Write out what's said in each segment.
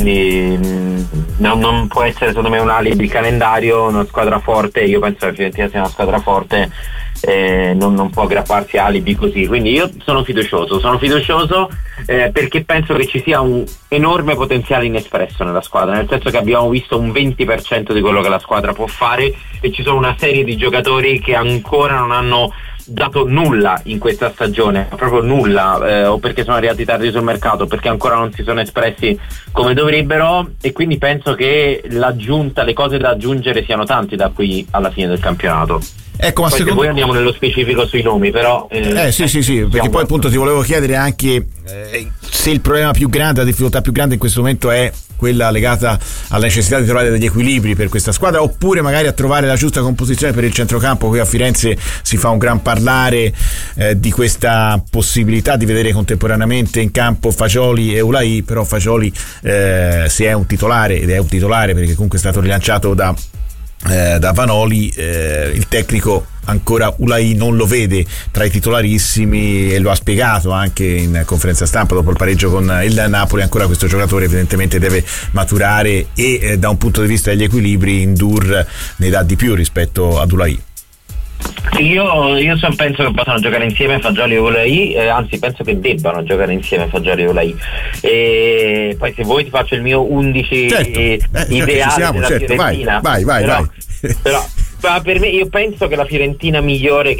non può essere secondo me un alibi il calendario. Una squadra forte, io penso che la Fiorentina sia una squadra forte, non può aggrapparsi a alibi così, quindi io sono fiducioso perché penso che ci sia un enorme potenziale inespresso nella squadra, nel senso che abbiamo visto un 20% di quello che la squadra può fare e ci sono una serie di giocatori che ancora non hanno dato nulla in questa stagione, proprio nulla, o perché sono arrivati tardi sul mercato, perché ancora non si sono espressi come dovrebbero, e quindi penso che le cose da aggiungere siano tanti da qui alla fine del campionato. Ecco, ma poi se voi andiamo nello specifico sui nomi, però sì, perché poi appunto ti volevo chiedere anche se il problema più grande, la difficoltà più grande in questo momento è quella legata alla necessità di trovare degli equilibri per questa squadra, oppure magari a trovare la giusta composizione per il centrocampo. Qui a Firenze si fa un gran parlare di questa possibilità di vedere contemporaneamente in campo Fagioli e Ulai, però Fagioli se è un titolare, ed è un titolare perché comunque è stato rilanciato da Vanoli, il tecnico ancora Ulai non lo vede tra i titolarissimi, e lo ha spiegato anche in conferenza stampa dopo il pareggio con il Napoli. Ancora questo giocatore evidentemente deve maturare e da un punto di vista degli equilibri Ndour ne dà di più rispetto ad Ulai. Io penso che possano giocare insieme Fagioli e Ulai, anzi penso che debbano giocare insieme Fagioli e Ulai, e poi se vuoi ti faccio il mio 11 ideale della Fiorentina. Vai. Però per me, io penso che la Fiorentina migliore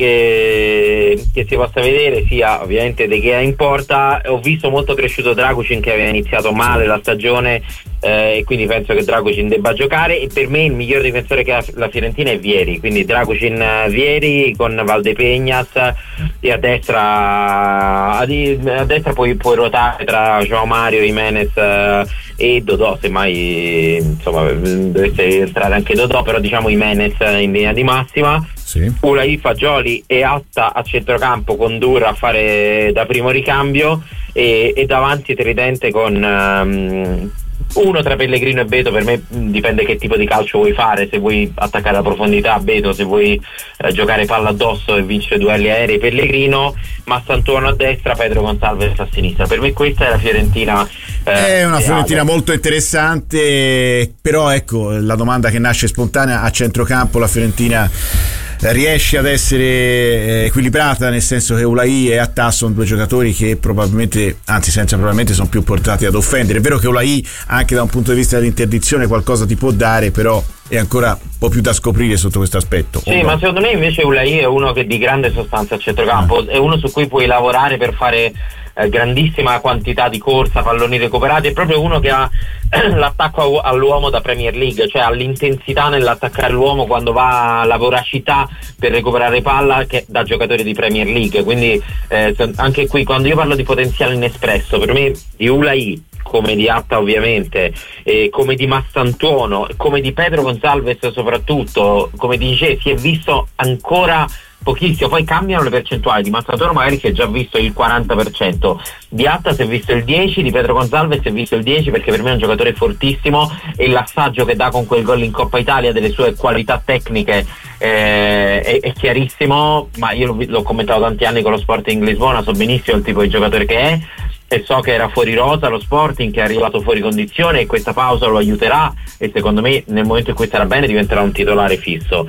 che si possa vedere sia ovviamente De Gea in porta. Ho visto molto cresciuto Dragusin, che aveva iniziato male la stagione, e quindi penso che Dragusin debba giocare, e per me il miglior difensore che ha la Fiorentina è Vieri, quindi Dragusin, Vieri con Valdepeñas, e a destra puoi ruotare tra João Mario, Jimenez e Dodò, semmai insomma dovesse entrare anche Dodò, però diciamo Jimenez in linea di massima. Sì. Ulai, Fagioli e Atta a centrocampo, con Ndour a fare da primo ricambio, e davanti tridente con uno tra Pellegrino e Beto. Per me dipende che tipo di calcio vuoi fare, se vuoi attaccare la profondità Beto, se vuoi giocare palla addosso e vincere duelli aerei Pellegrino, Massantuono a destra, Pedro Gonçalves a sinistra. Per me questa è la Fiorentina. È una Fiorentina molto interessante, però ecco la domanda che nasce spontanea: a centrocampo la Fiorentina riesce ad essere equilibrata, nel senso che Ulai e Atta sono due giocatori che probabilmente, anzi senza probabilmente, sono più portati ad offendere. È vero che Ulai anche da un punto di vista dell'interdizione qualcosa ti può dare, però è ancora un po' più da scoprire sotto questo aspetto. Sì, ma secondo me invece Ulai è uno che di grande sostanza a centrocampo, è uno su cui puoi lavorare per fare grandissima quantità di corsa, palloni recuperati. È proprio uno che ha l'attacco all'uomo da Premier League, cioè ha l'intensità nell'attaccare l'uomo quando va, la voracità per recuperare palla, che da giocatore di Premier League. Quindi anche qui, quando io parlo di potenziale inespresso, per me di Ulai, come di Atta ovviamente, come di Massantuono, come di Pedro Gonçalves soprattutto, come di Gé, si è visto ancora pochissimo. Poi cambiano le percentuali. Di Massantuono magari si è già visto il 40%, di Atta si è visto il 10%, di Pedro Gonçalves si è visto il 10%, perché per me è un giocatore fortissimo, e l'assaggio che dà con quel gol in Coppa Italia delle sue qualità tecniche è chiarissimo. Ma io l'ho commentato tanti anni con lo Sporting Lisbona, so benissimo il tipo di giocatore che è, e so che era fuori rosa lo Sporting, che è arrivato fuori condizione, e questa pausa lo aiuterà, e secondo me nel momento in cui starà bene diventerà un titolare fisso.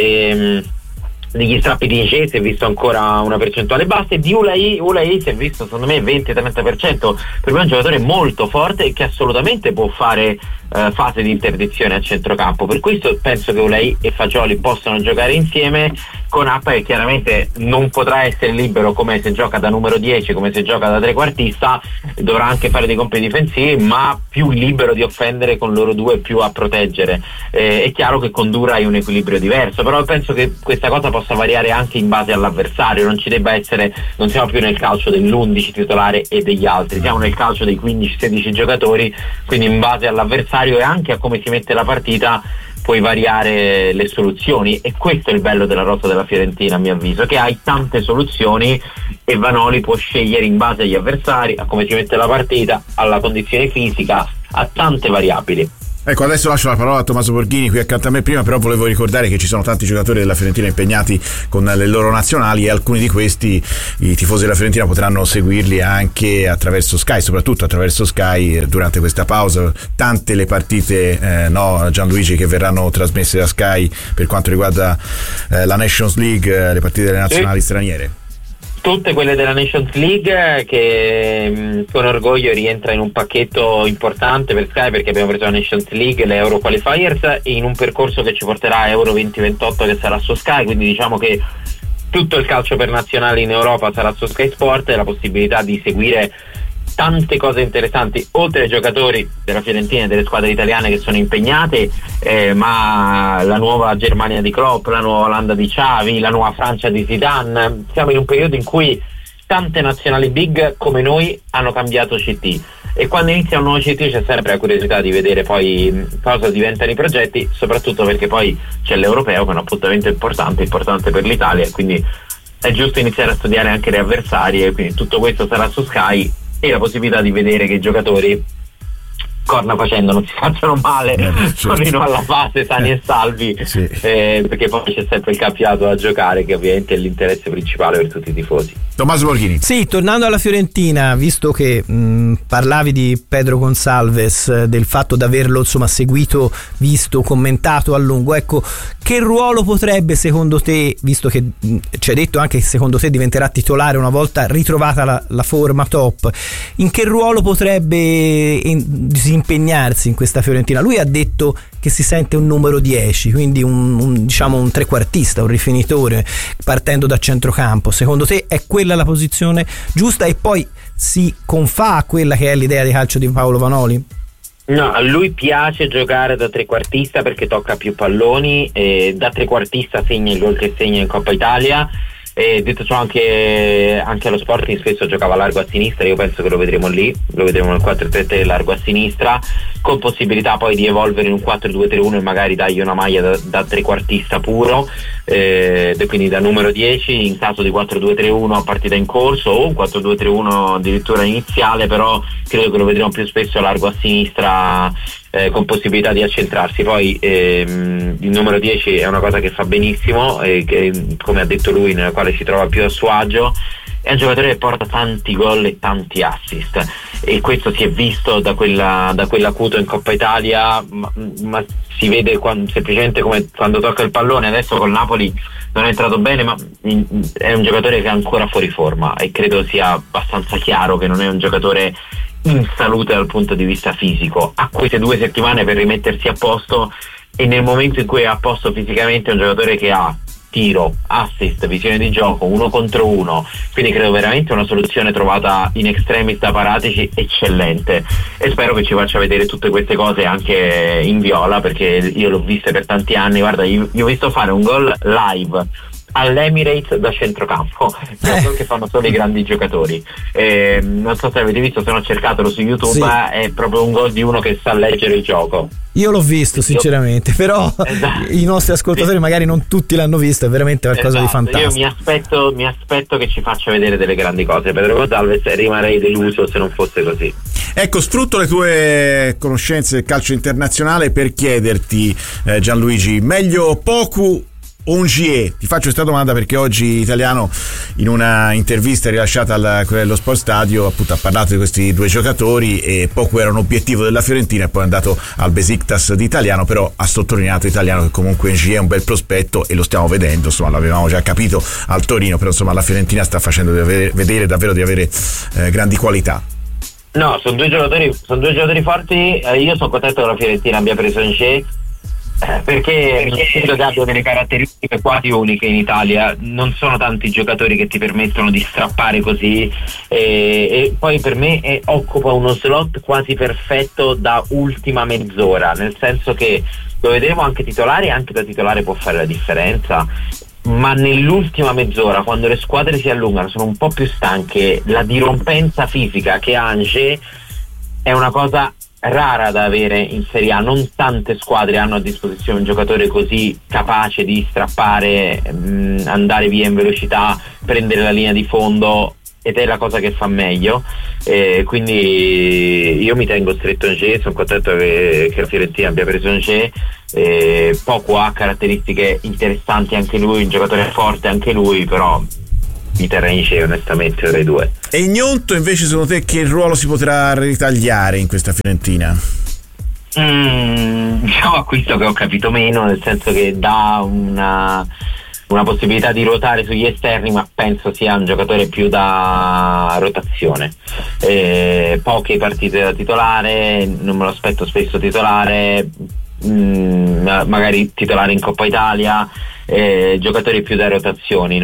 Negli strappi di Gé si è visto ancora una percentuale bassa, e di Ulai si è visto secondo me 20-30%. Per me è un giocatore molto forte e che assolutamente può fare fase di interdizione a centrocampo. Per questo penso che Ulai e Fagioli possano giocare insieme, con Appa che chiaramente non potrà essere libero come se gioca da numero 10, come se gioca da trequartista, dovrà anche fare dei compiti difensivi, ma più libero di offendere con loro due, più a proteggere. È chiaro che con Ndour hai un equilibrio diverso, però penso che questa cosa possa variare anche in base all'avversario. Non ci debba essere, non siamo più nel calcio dell'11 titolare e degli altri, siamo nel calcio dei 15-16 giocatori, quindi in base all'avversario e anche a come si mette la partita puoi variare le soluzioni. E questo è il bello della rosa della Fiorentina, a mio avviso, che hai tante soluzioni e Vanoli può scegliere in base agli avversari, a come si mette la partita, alla condizione fisica, a tante variabili. Ecco, adesso lascio la parola a Tommaso Borghini qui accanto a me. Prima però volevo ricordare che ci sono tanti giocatori della Fiorentina impegnati con le loro nazionali, e alcuni di questi i tifosi della Fiorentina potranno seguirli anche attraverso Sky, soprattutto attraverso Sky durante questa pausa. Tante le partite, Gianluigi, che verranno trasmesse da Sky per quanto riguarda la Nations League, le partite delle nazionali straniere. Tutte quelle della Nations League, che con orgoglio rientra in un pacchetto importante per Sky, perché abbiamo preso la Nations League, le Euro Qualifiers, in un percorso che ci porterà a Euro 2028 che sarà su Sky, quindi diciamo che tutto il calcio per nazionali in Europa sarà su Sky Sport, e la possibilità di seguire tante cose interessanti oltre ai giocatori della Fiorentina e delle squadre italiane che sono impegnate, ma la nuova Germania di Klopp, la nuova Olanda di Xavi, la nuova Francia di Zidane. Siamo in un periodo in cui tante nazionali big come noi hanno cambiato CT, e quando inizia un nuovo CT c'è sempre la curiosità di vedere poi cosa diventano i progetti, soprattutto perché poi c'è l'Europeo, che è un appuntamento importante per l'Italia, quindi è giusto iniziare a studiare anche le avversarie, quindi tutto questo sarà su Sky, e la possibilità di vedere che i giocatori, corna facendo, non si facciano male, tornino alla fase sani e salvi, perché poi c'è sempre il campionato da giocare, che ovviamente è l'interesse principale per tutti i tifosi. Tommaso Borghini. Sì, tornando alla Fiorentina, visto che parlavi di Pedro Gonçalves, del fatto di averlo insomma seguito, visto, commentato a lungo, ecco, che ruolo potrebbe secondo te, visto che ci hai detto anche che secondo te diventerà titolare una volta ritrovata la forma top, in che ruolo potrebbe disimpegnarsi in questa Fiorentina? Lui ha detto che si sente un numero 10, quindi diciamo un trequartista, un rifinitore partendo da centrocampo. Secondo te è quella la posizione giusta, e poi si confà a quella che è l'idea di calcio di Paolo Vanoli? No, a lui piace giocare da trequartista perché tocca più palloni, e da trequartista segna il gol che segna in Coppa Italia. E detto ciò, anche allo Sporting spesso giocava largo a sinistra. Io penso che lo vedremo lì, lo vedremo nel 4-3-3 largo a sinistra, con possibilità poi di evolvere in un 4-2-3-1 e magari dargli una maglia da trequartista puro, quindi da numero 10 in caso di 4-2-3-1 a partita in corso, o un 4-2-3-1 addirittura iniziale, però credo che lo vedremo più spesso largo a sinistra, con possibilità di accentrarsi. Poi il numero 10 è una cosa che fa benissimo, che, come ha detto lui, nella quale si trova più a suo agio. È un giocatore che porta tanti gol e tanti assist, e questo si è visto da quell'acuto in Coppa Italia, ma si vede semplicemente come quando tocca il pallone. Adesso col Napoli non è entrato bene, ma è un giocatore che è ancora fuori forma, e credo sia abbastanza chiaro che non è un giocatore in salute dal punto di vista fisico. Ha queste 2 settimane per rimettersi a posto, e nel momento in cui è a posto fisicamente è un giocatore che ha tiro, assist, visione di gioco, 1 contro 1, quindi credo veramente una soluzione trovata in extremis da Paratici eccellente, e spero che ci faccia vedere tutte queste cose anche in viola, perché io l'ho vista per tanti anni. Guarda, io ho visto fare un gol live all'Emirates da centrocampo, che fanno solo i grandi giocatori. Non so se avete visto, se no cercatelo su YouTube, sì. È proprio un gol di uno che sa leggere il gioco. Io l'ho visto sinceramente, però esatto. I nostri ascoltatori magari non tutti l'hanno visto, è veramente qualcosa di fantastico. Io mi aspetto che ci faccia vedere delle grandi cose. Pedro Gonçalves, rimarrei deluso se non fosse così. Ecco, sfrutto le tue conoscenze del calcio internazionale per chiederti, Gianluigi, meglio Poku o Ungie? Ti faccio questa domanda perché oggi Italiano, in una intervista rilasciata allo Sport Stadio, appunto ha parlato di questi 2 giocatori, e Poku era un obiettivo della Fiorentina e poi è andato al Besiktas di Italiano, però ha sottolineato Italiano che comunque Ungie è un bel prospetto, e lo stiamo vedendo, insomma l'avevamo già capito al Torino, però insomma la Fiorentina sta facendo vedere davvero di avere grandi qualità. No, sono due giocatori forti. Io sono contento che la Fiorentina abbia preso Ungie, perché credo che abbia delle caratteristiche quasi uniche in Italia. Non sono tanti giocatori che ti permettono di strappare così, e poi per me occupa uno slot quasi perfetto da ultima mezz'ora, nel senso che lo vedremo anche titolare, e anche da titolare può fare la differenza, ma nell'ultima mezz'ora, quando le squadre si allungano, sono un po' più stanche, la dirompenza fisica che ha Angers è una cosa rara da avere in Serie A. Non tante squadre hanno a disposizione un giocatore così capace di strappare, andare via in velocità, prendere la linea di fondo ed è la cosa che fa meglio, quindi io mi tengo stretto Angers, sono contento che la Fiorentina abbia preso Angers. Poco ha caratteristiche interessanti anche lui, un giocatore forte anche lui, però mi terrei in Angers onestamente tra i due. E Gnonto invece, secondo te che ruolo si potrà ritagliare in questa Fiorentina? Diciamo acquisto che ho capito meno, nel senso che dà una possibilità di ruotare sugli esterni, ma penso sia un giocatore più da rotazione, poche partite da titolare, non me lo aspetto spesso titolare, magari titolare in Coppa Italia, giocatori più da rotazioni,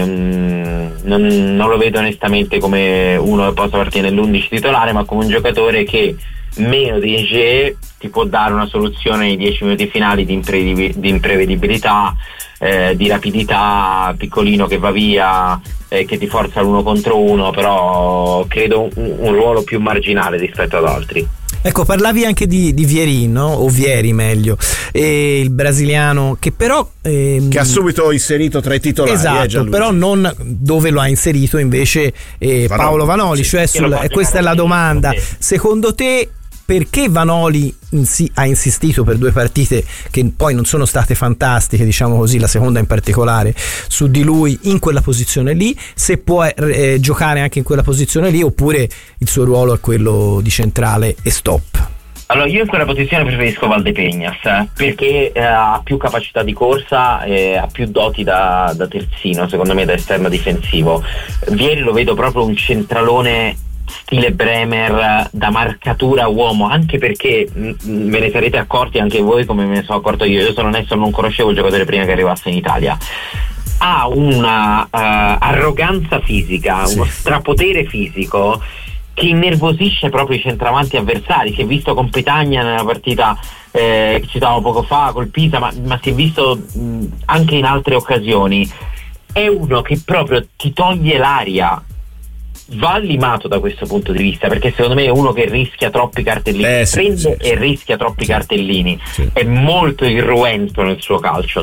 non lo vedo onestamente come uno che possa partire nell'11 titolare, ma come un giocatore che meno di Angers ti può dare una soluzione nei 10 minuti finali di imprevedibilità, di rapidità, piccolino che va via, che ti forza l'1 contro 1, però credo un ruolo più marginale rispetto ad altri. Ecco, parlavi anche di Vieri, no? O Vieri meglio, il brasiliano che però che ha subito inserito tra i titolari. Esatto, però non dove lo ha inserito invece Paolo Vanoli, cioè questa è la domanda. Secondo te perché Vanoli ha insistito per 2 partite che poi non sono state fantastiche, diciamo così, la seconda in particolare, su di lui in quella posizione lì, se può giocare anche in quella posizione lì oppure il suo ruolo è quello di centrale e stop? Allora, io in quella posizione preferisco Valdepeñas perché ha più capacità di corsa e ha più doti da terzino, secondo me, da esterno difensivo. Vieri lo vedo proprio un centralone stile Bremer, da marcatura uomo, anche perché ve ne sarete accorti anche voi come me ne sono accorto io sono onesto, non conoscevo il giocatore prima che arrivasse in Italia. Ha una arroganza fisica, uno strapotere fisico che innervosisce proprio i centravanti avversari. Si è visto con Petagna nella partita che citavo poco fa col Pisa, ma si è visto anche in altre occasioni. È uno che proprio ti toglie l'aria. Va limato da questo punto di vista, perché secondo me è uno che rischia troppi cartellini, rischia troppi cartellini. È molto irruento nel suo calcio,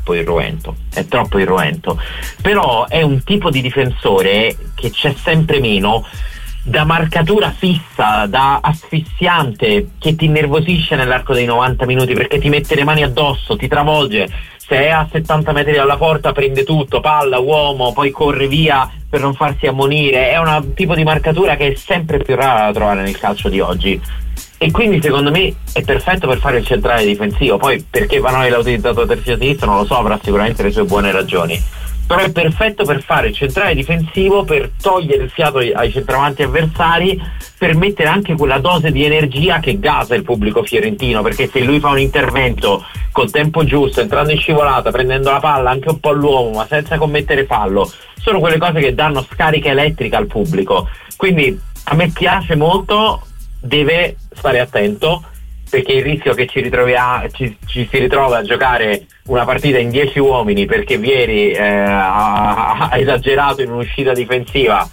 è troppo irruento, però è un tipo di difensore che c'è sempre meno, da marcatura fissa, da asfissiante, che ti innervosisce nell'arco dei 90 minuti perché ti mette le mani addosso, ti travolge. Se è a 70 metri dalla porta prende tutto, palla, uomo, poi corre via per non farsi ammonire. È un tipo di marcatura che è sempre più rara da trovare nel calcio di oggi, e quindi secondo me è perfetto per fare il centrale difensivo. Poi perché Vanoli l'ha utilizzato terzino sinistro non lo so, avrà sicuramente le sue buone ragioni, però è perfetto per fare il centrale difensivo, per togliere il fiato ai centravanti avversari, per mettere anche quella dose di energia che gasa il pubblico fiorentino, perché se lui fa un intervento col tempo giusto, entrando in scivolata, prendendo la palla anche un po' all'uomo ma senza commettere fallo, sono quelle cose che danno scarica elettrica al pubblico. Quindi a me piace molto, deve stare attento, perché il rischio che ci si ritrova a giocare una partita in 10 uomini perché Vieri ha esagerato in un'uscita difensiva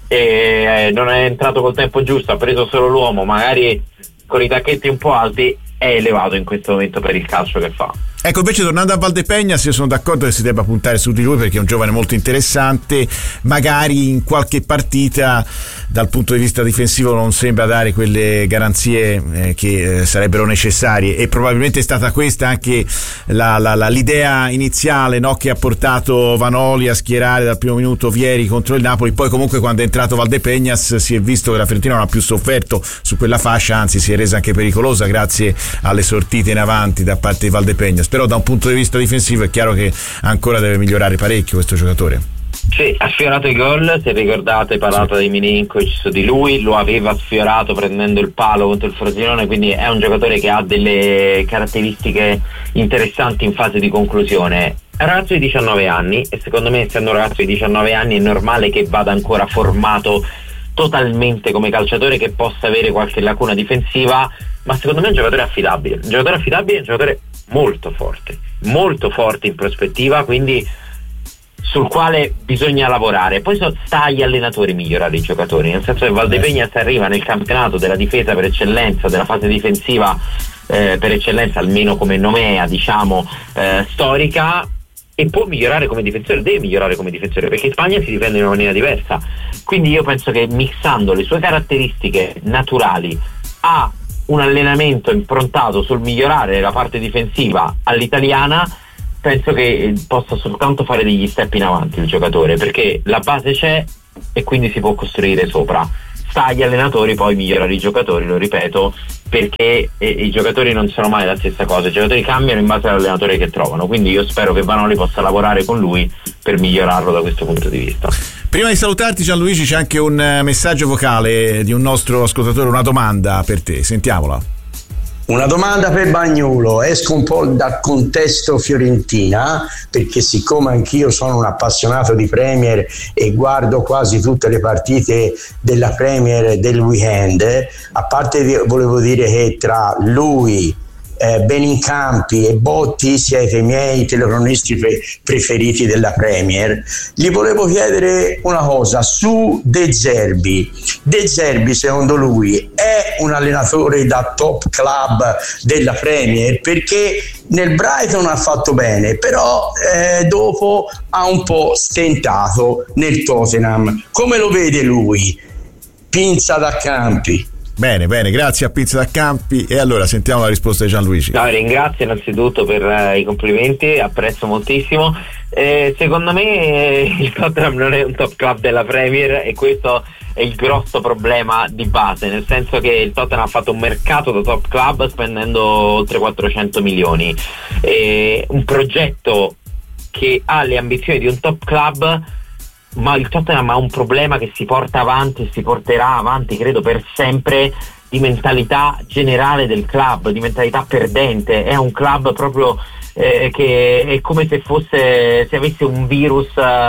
e non è entrato col tempo giusto, ha preso solo l'uomo, magari con i tacchetti un po' alti, è elevato in questo momento per il calcio che fa. Ecco, invece tornando a Valdepeñas, io sono d'accordo che si debba puntare su di lui perché è un giovane molto interessante, magari in qualche partita dal punto di vista difensivo non sembra dare quelle garanzie che sarebbero necessarie, e probabilmente è stata questa anche l'idea iniziale, no, che ha portato Vanoli a schierare dal primo minuto Vieri contro il Napoli. Poi comunque quando è entrato Valdepeñas si è visto che la Fiorentina non ha più sofferto su quella fascia, anzi si è resa anche pericolosa grazie alle sortite in avanti da parte di Valdepeñas. Però da un punto di vista difensivo è chiaro che ancora deve migliorare parecchio questo giocatore. Sì, ha sfiorato i gol, se ricordate parlato di Milinkovic su di lui, lo aveva sfiorato prendendo il palo contro il Frosinone, quindi è un giocatore che ha delle caratteristiche interessanti in fase di conclusione. È un ragazzo di 19 anni e secondo me, essendo un ragazzo di 19 anni, è normale che vada ancora formato totalmente come calciatore, che possa avere qualche lacuna difensiva, ma secondo me è un giocatore affidabile, un giocatore molto forte in prospettiva, quindi sul quale bisogna lavorare. Poi sta agli allenatori migliorare i giocatori, nel senso che Valdepeñas arriva nel campionato della difesa per eccellenza, della fase difensiva per eccellenza, almeno come nomea, diciamo, storica, e può migliorare come difensore, deve migliorare come difensore, perché in Spagna si difende in una maniera diversa. Quindi io penso che mixando le sue caratteristiche naturali a un allenamento improntato sul migliorare la parte difensiva all'italiana, penso che possa soltanto fare degli step in avanti il giocatore, perché la base c'è e quindi si può costruire sopra. Sta agli allenatori poi migliorare i giocatori, lo ripeto, perché i giocatori non sono mai la stessa cosa, i giocatori cambiano in base all'allenatore che trovano, quindi io spero che Vanoli possa lavorare con lui per migliorarlo da questo punto di vista. Prima di salutarti, Gianluigi, c'è anche un messaggio vocale di un nostro ascoltatore, una domanda per te, sentiamola. Una domanda per Bagnolo, esco un po' dal contesto Fiorentina, perché siccome anch'io sono un appassionato di Premier e guardo quasi tutte le partite della Premier del weekend, a parte volevo dire che tra lui, Benincampi e Botti siete i miei telecronisti preferiti della Premier. Gli volevo chiedere una cosa su De Zerbi. De Zerbi, secondo lui, è un allenatore da top club della Premier? Perché nel Brighton ha fatto bene, però dopo ha un po' stentato nel Tottenham. Come lo vede lui? Pinza da Campi. Bene, grazie a Pizza da Campi. E allora sentiamo la risposta di Gianluigi. No, ringrazio innanzitutto per i complimenti, apprezzo moltissimo. Secondo me il Tottenham non è un top club della Premier e questo è il grosso problema di base, nel senso che il Tottenham ha fatto un mercato da top club spendendo oltre 400 milioni. Un progetto che ha le ambizioni di un top club, ma il Tottenham ha un problema che si porta avanti e si porterà avanti credo per sempre, di mentalità generale del club, di mentalità perdente. È un club proprio che è come se avesse un virus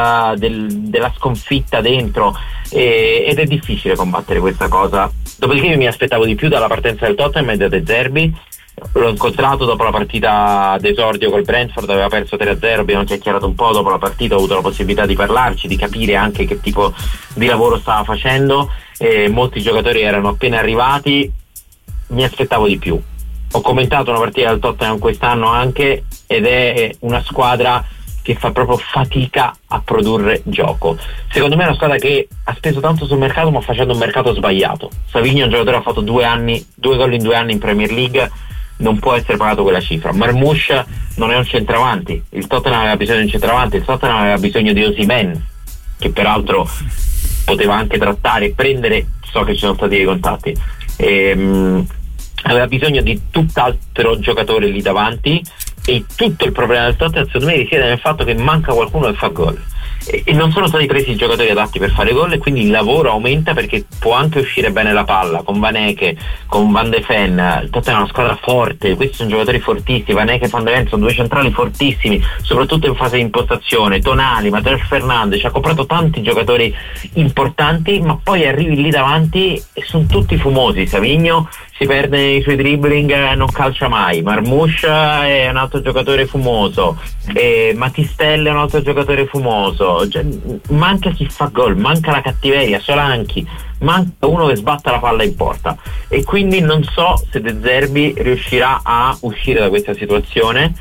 della sconfitta dentro, ed è difficile combattere questa cosa. Dopodiché io mi aspettavo di più dalla partenza del Tottenham e da De Zerbi. L'ho incontrato dopo la partita d'esordio col Brentford, aveva perso 3-0, abbiamo chiacchierato un po', dopo la partita ho avuto la possibilità di parlarci, di capire anche che tipo di lavoro stava facendo. Molti giocatori erano appena arrivati, mi aspettavo di più. Ho commentato una partita del Tottenham quest'anno anche, ed è una squadra che fa proprio fatica a produrre gioco. Secondo me è una squadra che ha speso tanto sul mercato, ma facendo un mercato sbagliato. Savigny è un giocatore che ha fatto 2 gol in 2 anni in Premier League, non può essere pagato quella cifra. Marmoush non è un centravanti, il Tottenham aveva bisogno di un centravanti, il Tottenham aveva bisogno di Osimhen, che peraltro poteva anche trattare e prendere, so che ci sono stati dei contatti, aveva bisogno di tutt'altro giocatore lì davanti, e tutto il problema del Tottenham secondo me risiede nel fatto che manca qualcuno che fa gol. E non sono stati presi i giocatori adatti per fare gol, e quindi il lavoro aumenta, perché può anche uscire bene la palla con Vaneke, con Van de Ven. Il Tottenham è una squadra forte, questi sono giocatori fortissimi. Vaneke e Van de Ven sono 2 centrali fortissimi, soprattutto in fase di impostazione. Tonali, Matteo Fernandes, ha comprato tanti giocatori importanti, ma poi arrivi lì davanti e sono tutti fumosi. Savigno si perde nei suoi dribbling, non calcia mai. Marmoush è un altro giocatore fumoso, Mattistelle è un altro giocatore fumoso. Cioè, manca chi fa gol, manca la cattiveria. Solanchi, manca uno che sbatta la palla in porta, e quindi non so se De Zerbi riuscirà a uscire da questa situazione.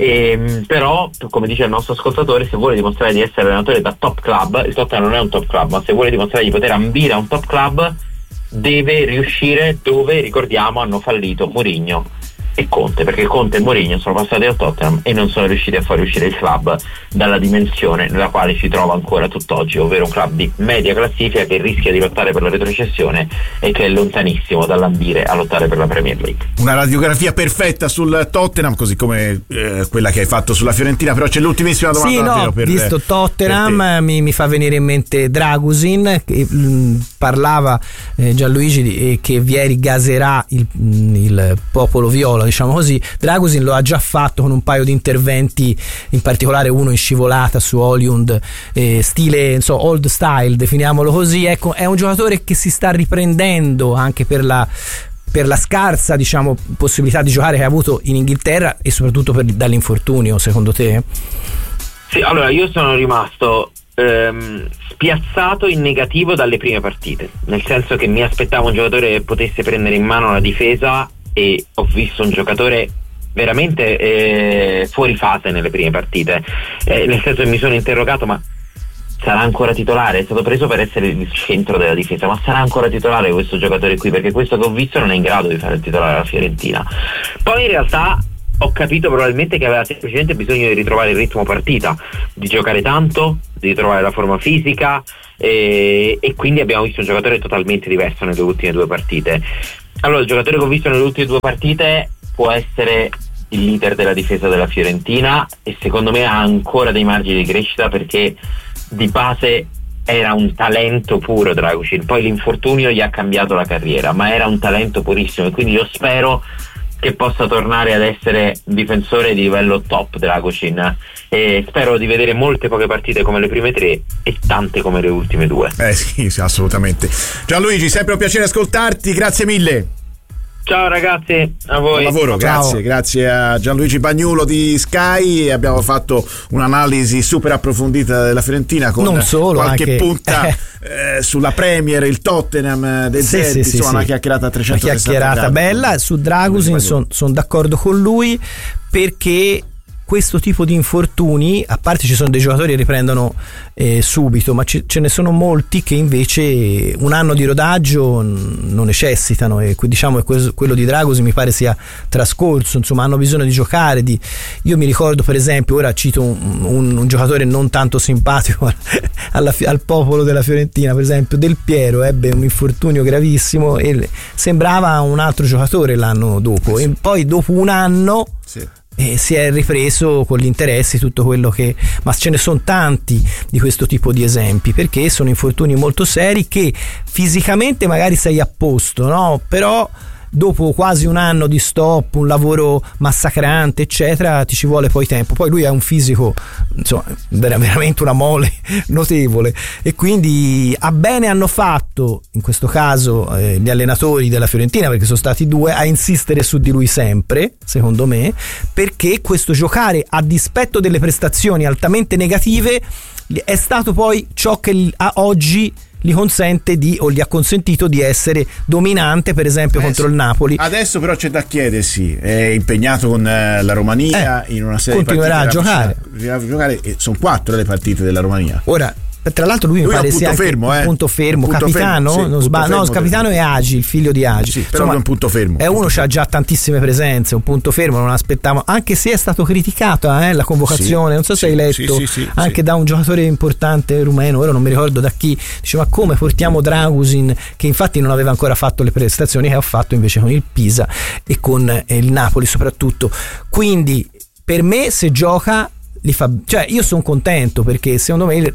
Però, come dice il nostro ascoltatore, se vuole dimostrare di essere allenatore da top club, il Tottenham non è un top club, ma se vuole dimostrare di poter ambire a un top club, deve riuscire dove, ricordiamo, hanno fallito Mourinho e Conte, perché Conte e Mourinho sono passati al Tottenham e non sono riusciti a far uscire il club dalla dimensione nella quale si trova ancora tutt'oggi, ovvero un club di media classifica che rischia di lottare per la retrocessione e che è lontanissimo dall'ambire a lottare per la Premier League. Una radiografia perfetta sul Tottenham, così come quella che hai fatto sulla Fiorentina, però c'è l'ultimissima domanda. Sì, visto Tottenham mi fa venire in mente Dragusin, che parlava Gianluigi che Vieri gaserà il popolo viola, diciamo così. Dragusin lo ha già fatto con un paio di interventi, in particolare uno in scivolata su Højlund, stile old style, definiamolo così. Ecco, è un giocatore che si sta riprendendo anche per la scarsa, diciamo, possibilità di giocare che ha avuto in Inghilterra, e soprattutto dall'infortunio, secondo te? Sì, allora io sono rimasto spiazzato in negativo dalle prime partite, nel senso che mi aspettavo un giocatore che potesse prendere in mano la difesa, e ho visto un giocatore veramente fuori fase nelle prime partite, nel senso che mi sono interrogato, ma sarà ancora titolare? È stato preso per essere il centro della difesa, ma sarà ancora titolare questo giocatore qui? Perché questo che ho visto non è in grado di fare il titolare alla Fiorentina. Poi in realtà ho capito probabilmente che aveva semplicemente bisogno di ritrovare il ritmo partita, di giocare tanto, di ritrovare la forma fisica, e quindi abbiamo visto un giocatore totalmente diverso nelle ultime 2 partite. Allora, il giocatore che ho visto nelle ultime 2 partite può essere il leader della difesa della Fiorentina, e secondo me ha ancora dei margini di crescita, perché di base era un talento puro Dragusin. Poi l'infortunio gli ha cambiato la carriera, ma era un talento purissimo, e quindi io spero che possa tornare ad essere un difensore di livello top Dragusin, e spero di vedere molte poche partite come le prime 3 e tante come le ultime 2. Sì, assolutamente. Gianluigi, sempre un piacere ascoltarti, grazie mille. Ciao ragazzi, a voi. Buon lavoro, grazie a Gianluigi Bagnulo di Sky. Abbiamo fatto un'analisi super approfondita della Fiorentina con non solo, qualche anche punta sulla Premier, il Tottenham del Zerbi, insomma una chiacchierata a 360 una chiacchierata gradi. Bella su Dragusin, sono d'accordo con lui, perché questo tipo di infortuni, a parte ci sono dei giocatori che riprendono subito, ma ce ne sono molti che invece un anno di rodaggio non necessitano, e diciamo che quello di Dragusin mi pare sia trascorso, insomma hanno bisogno di giocare. Io mi ricordo, per esempio, ora cito un giocatore non tanto simpatico al popolo della Fiorentina, per esempio Del Piero ebbe un infortunio gravissimo e sembrava un altro giocatore l'anno dopo, e poi dopo un anno si è ripreso con gli interessi, tutto quello che... ma ce ne sono tanti di questo tipo di esempi, perché sono infortuni molto seri che fisicamente magari sei a posto, no? Però dopo quasi un anno di stop, un lavoro massacrante eccetera, ti ci vuole poi tempo. Poi lui ha un fisico, insomma, veramente una mole notevole, e quindi a bene hanno fatto in questo caso gli allenatori della Fiorentina, perché sono stati 2, a insistere su di lui sempre, secondo me, perché questo giocare a dispetto delle prestazioni altamente negative è stato poi ciò che a oggi gli consente o gli ha consentito di essere dominante, per esempio contro il Napoli. Adesso però c'è da chiedersi, è impegnato con la Romania in una serie di partite, continuerà a giocare, e sono 4 le partite della Romania. Ora, tra l'altro lui mi pare sia anche un punto fermo, capitano, capitano è Agi, il figlio di Agi. Sì, però è un punto fermo. Uno c'ha già tantissime presenze, un punto fermo, non aspettavo, anche se è stato criticato la convocazione, non so se hai letto, anche da un giocatore importante rumeno, ora non mi ricordo da chi, diceva come portiamo Dragusin, che infatti non aveva ancora fatto le prestazioni che ha fatto invece con il Pisa e con il Napoli soprattutto. Quindi per me se gioca cioè io sono contento, perché secondo me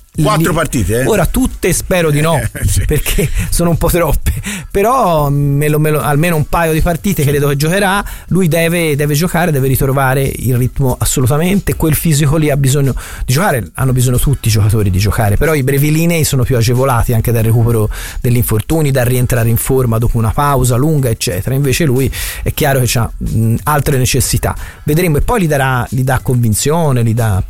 4 partite ora tutte spero di no perché sono un po' troppe, però almeno un paio di partite credo che giocherà. Lui deve giocare, deve ritrovare il ritmo, assolutamente. Quel fisico lì ha bisogno di giocare, hanno bisogno tutti i giocatori di giocare, però i brevilinei sono più agevolati anche dal recupero degli infortuni, dal rientrare in forma dopo una pausa lunga eccetera. Invece lui è chiaro che ha altre necessità, vedremo, e poi gli dà convinzione, gli dà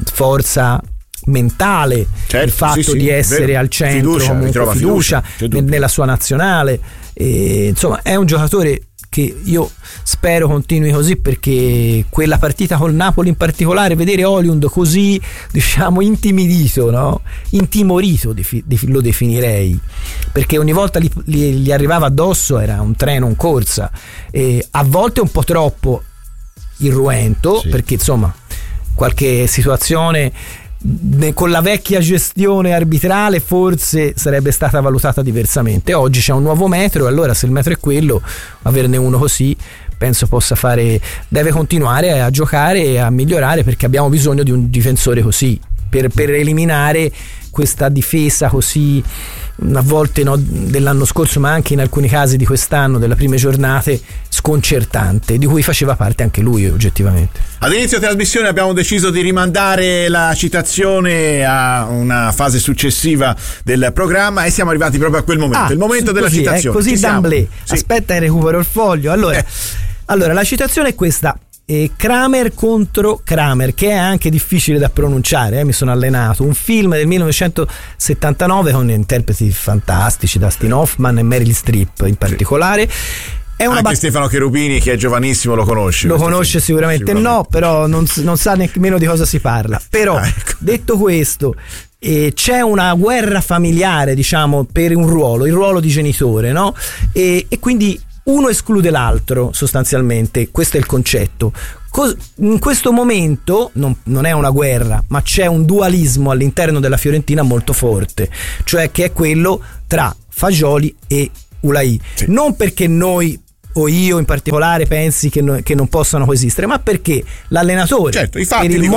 forza mentale, il fatto di essere al centro, fiducia nella sua nazionale, e, insomma è un giocatore che io spero continui così, perché quella partita col Napoli in particolare, vedere Højlund così, diciamo, intimidito, no? Intimorito lo definirei, perché ogni volta gli arrivava addosso, era un treno in corsa, e a volte un po' troppo irruento, perché insomma qualche situazione con la vecchia gestione arbitrale forse sarebbe stata valutata diversamente. Oggi c'è un nuovo metro, e allora se il metro è quello, averne uno così penso possa deve continuare a giocare e a migliorare, perché abbiamo bisogno di un difensore così per eliminare questa difesa così, a volte dell'anno scorso, ma anche in alcuni casi di quest'anno, delle prime giornate, sconcertante, di cui faceva parte anche lui oggettivamente. All'inizio trasmissione abbiamo deciso di rimandare la citazione a una fase successiva del programma, e siamo arrivati proprio a quel momento, il momento della citazione. Così d'amblè. Aspetta che recupero il foglio. Allora la citazione è questa: Kramer contro Kramer, che è anche difficile da pronunciare, mi sono allenato, un film del 1979 con interpreti fantastici, Dustin Hoffman e Meryl Streep in particolare, Anche Stefano Cherubini, che è giovanissimo, lo conosce. Lo conosce sicuramente no, però non sa nemmeno di cosa si parla. Però detto questo, c'è una guerra familiare, diciamo, per un ruolo, il ruolo di genitore, no? E quindi uno esclude l'altro, sostanzialmente. Questo è il concetto. In questo momento non è una guerra, ma c'è un dualismo all'interno della Fiorentina molto forte, cioè che è quello tra Fagioli e Ulaì. Sì. Non perché noi o io in particolare pensi che non possano coesistere, ma perché l'allenatore, i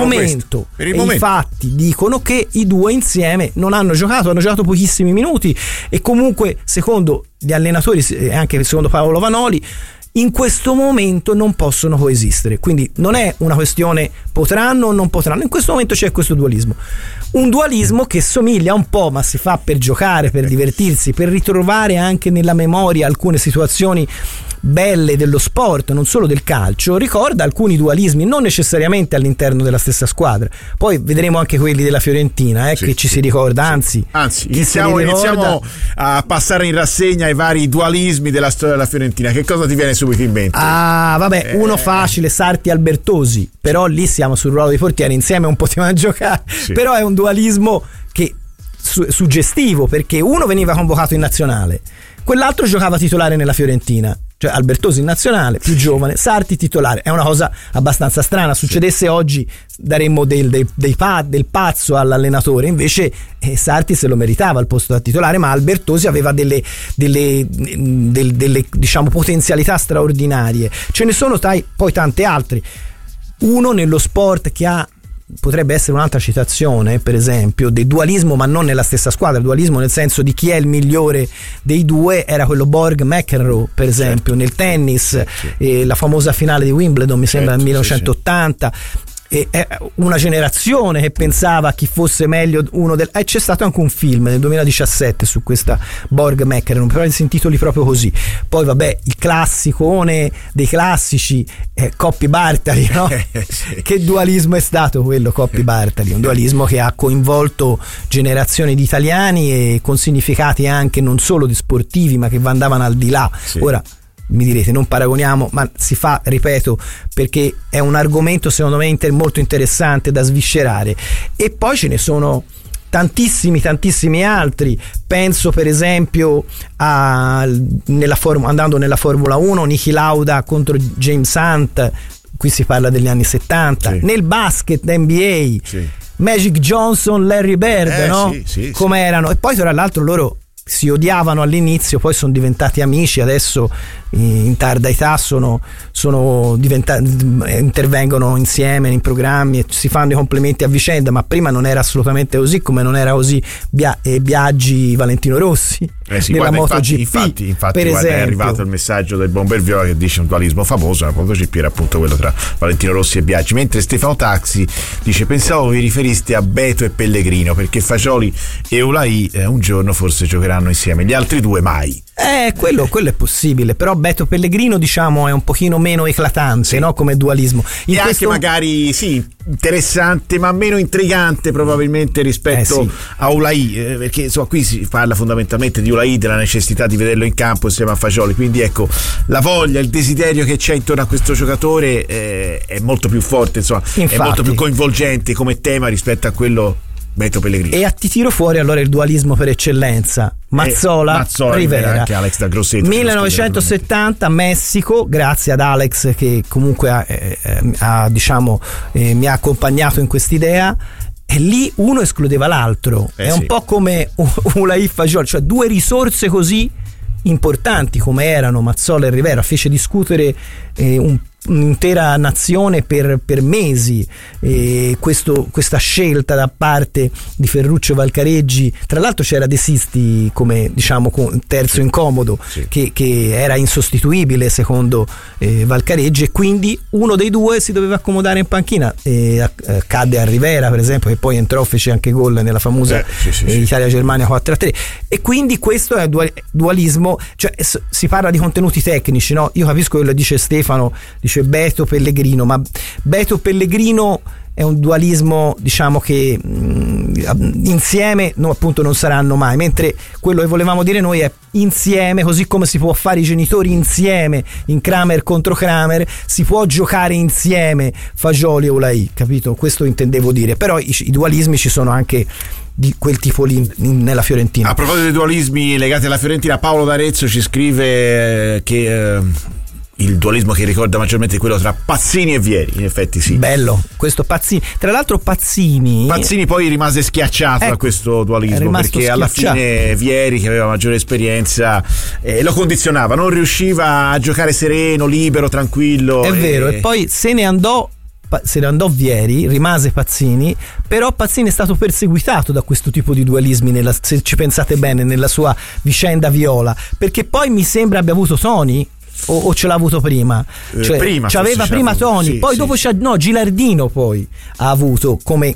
fatti dicono che i due insieme non hanno giocato pochissimi minuti, e comunque secondo gli allenatori e anche secondo Paolo Vanoli in questo momento non possono coesistere. Quindi non è una questione potranno o non potranno, in questo momento c'è questo dualismo, un dualismo che somiglia un po', ma si fa per giocare, per divertirsi, per ritrovare anche nella memoria alcune situazioni belle dello sport, non solo del calcio. Ricorda alcuni dualismi, non necessariamente all'interno della stessa squadra. Poi vedremo anche quelli della Fiorentina, che ci si ricorda, anzi iniziamo a passare in rassegna i vari dualismi della storia della Fiorentina. Che cosa ti viene subito in mente? Uno facile, Sarti Albertosi, però lì siamo sul ruolo dei portieri, insieme un potevano giocare, però è un dualismo che suggestivo, perché uno veniva convocato in nazionale, quell'altro giocava titolare nella Fiorentina. Cioè Albertosi in nazionale, più giovane, Sarti titolare. È una cosa abbastanza strana. Succedesse oggi daremmo del pazzo all'allenatore, invece Sarti se lo meritava il posto da titolare, ma Albertosi aveva delle diciamo potenzialità straordinarie. Ce ne sono poi tante altre. Uno nello sport che potrebbe essere un'altra citazione, per esempio, del dualismo, ma non nella stessa squadra, il dualismo nel senso di chi è il migliore dei due, era quello Borg-McEnroe, per esempio, nel tennis, la famosa finale di Wimbledon, mi sembra nel 1980. È una generazione che pensava a chi fosse meglio uno c'è stato anche un film nel 2017 su questa Borg-McEnroe, però si intitoli proprio così. Poi vabbè, il classicone dei classici, Coppi Bartali, no? Che dualismo è stato quello, Coppi Bartali, un dualismo che ha coinvolto generazioni di italiani e con significati anche non solo di sportivi, ma che andavano al di là. Ora mi direte non paragoniamo, ma si fa, ripeto, perché è un argomento secondo me molto interessante da sviscerare. E poi ce ne sono tantissimi altri. Penso per esempio andando nella Formula 1, Niki Lauda contro James Hunt, qui si parla degli anni 70. Nel basket NBA, Magic Johnson, Larry Bird, come erano, e poi tra l'altro loro si odiavano all'inizio, poi sono diventati amici, adesso in tarda età intervengono insieme in programmi e si fanno i complimenti a vicenda, ma prima non era assolutamente così, come non era così Biaggi Valentino Rossi nella MotoGP. Infatti guarda, è arrivato il messaggio del Bomber Viola che dice un dualismo famoso, la MotoGP era appunto quello tra Valentino Rossi e Biaggi, mentre Stefano Taxi dice: pensavo vi riferiste a Beto e Pellegrino, perché Fagioli e Ulaì un giorno forse giocheranno insieme, gli altri due mai. Quello è possibile, però Beto Pellegrino diciamo è un pochino meno eclatante, no? Come dualismo. Anche magari interessante, ma meno intrigante probabilmente rispetto a Ulaì, perché insomma qui si parla fondamentalmente di Ulaì, della necessità di vederlo in campo insieme a Fagioli, quindi ecco, la voglia, il desiderio che c'è intorno a questo giocatore è molto più forte, insomma. Infatti, è molto più coinvolgente come tema rispetto a quello Beto Pellegrino. E ti tiro fuori allora il dualismo per eccellenza, Mazzola Rivera, anche Alex da Grosseto, 1970 Messico, grazie ad Alex che comunque mi ha accompagnato in quest'idea. E lì uno escludeva l'altro, è un po' come Ulaì Fagioli, cioè due risorse così importanti come erano Mazzola e Rivera, fece discutere un'intera nazione per mesi, questa scelta da parte di Ferruccio Valcareggi. Tra l'altro c'era De Sisti come diciamo terzo incomodo, che era insostituibile secondo Valcareggi, e quindi uno dei due si doveva accomodare in panchina. Cadde a Rivera per esempio, che poi entrò, fece anche gol nella famosa Italia-Germania 4-3, e quindi questo è dualismo, cioè si parla di contenuti tecnici, no? Io capisco quello che dice Stefano, dice Beto Pellegrino, ma Beto Pellegrino è un dualismo diciamo che insieme appunto non saranno mai, mentre quello che volevamo dire noi è insieme, così come si può fare i genitori insieme in Kramer contro Kramer, si può giocare insieme Fagioli e Ulai, capito? Questo intendevo dire, però i dualismi ci sono anche di quel tipo lì nella Fiorentina. A proposito dei dualismi legati alla Fiorentina, Paolo D'Arezzo ci scrive che il dualismo che ricorda maggiormente è quello tra Pazzini e Vieri. In effetti sì, bello questo Pazzini. Tra l'altro Pazzini poi rimase schiacciato da questo dualismo, perché alla fine Vieri, che aveva maggiore esperienza, lo condizionava, non riusciva a giocare sereno, libero, tranquillo. È vero, e poi se ne andò Vieri, rimase Pazzini, però Pazzini è stato perseguitato da questo tipo di dualismi se ci pensate bene, nella sua vicenda viola, perché poi mi sembra abbia avuto Toni o ce l'ha avuto prima? Aveva prima Toni, poi dopo Gilardino poi ha avuto come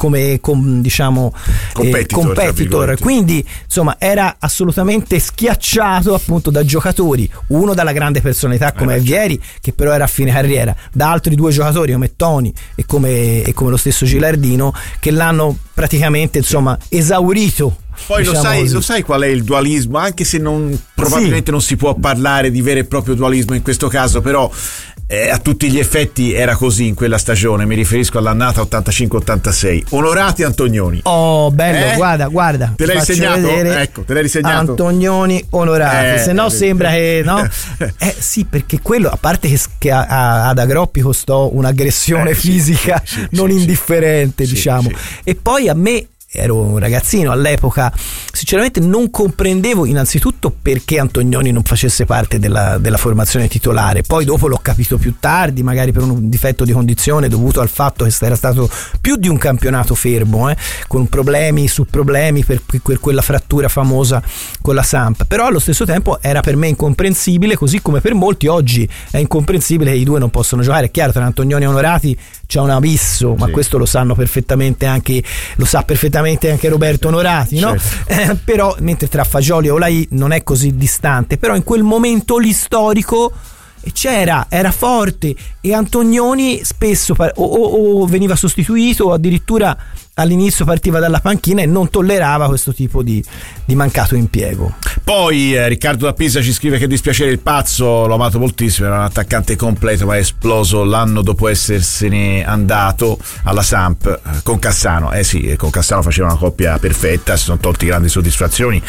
diciamo competitor, quindi insomma era assolutamente schiacciato appunto da giocatori, uno dalla grande personalità come Vieri, che però era a fine carriera, da altri due giocatori come Toni e come lo stesso Gilardino, che l'hanno praticamente insomma esaurito. Poi lo sai qual è il dualismo, anche se probabilmente non si può parlare di vero e proprio dualismo in questo caso, però a tutti gli effetti era così in quella stagione. Mi riferisco all'annata 85-86. Onorati Antonioni. Oh, bello, guarda. Te l'hai segnato? Ecco, te l'hai risegnato. Antonioni Onorati, se no sembra che no. Sì, perché quello, a parte che ad Agroppi costò un'aggressione fisica non indifferente, diciamo. E poi a me, ero un ragazzino all'epoca, sinceramente non comprendevo innanzitutto perché Antonioni non facesse parte della formazione titolare. Poi dopo l'ho capito più tardi, magari per un difetto di condizione dovuto al fatto che era stato più di un campionato fermo, con problemi su problemi per quella frattura famosa con la Samp. Però allo stesso tempo era per me incomprensibile, così come per molti oggi è incomprensibile che i due non possono giocare. È chiaro, tra Antonioni e Onorati c'è un abisso, ma questo lo sa perfettamente anche Roberto Onorati, no? Però mentre tra Fagioli e Olai non è così distante, però in quel momento lì storico era forte, e Antonioni spesso o veniva sostituito o addirittura all'inizio partiva dalla panchina e non tollerava questo tipo di mancato impiego. Poi Riccardo da Pisa ci scrive che dispiacere il Pazzo, l'ho amato moltissimo, era un attaccante completo, ma è esploso l'anno dopo essersene andato alla Samp con Cassano. Con Cassano faceva una coppia perfetta, si sono tolti grandi soddisfazioni,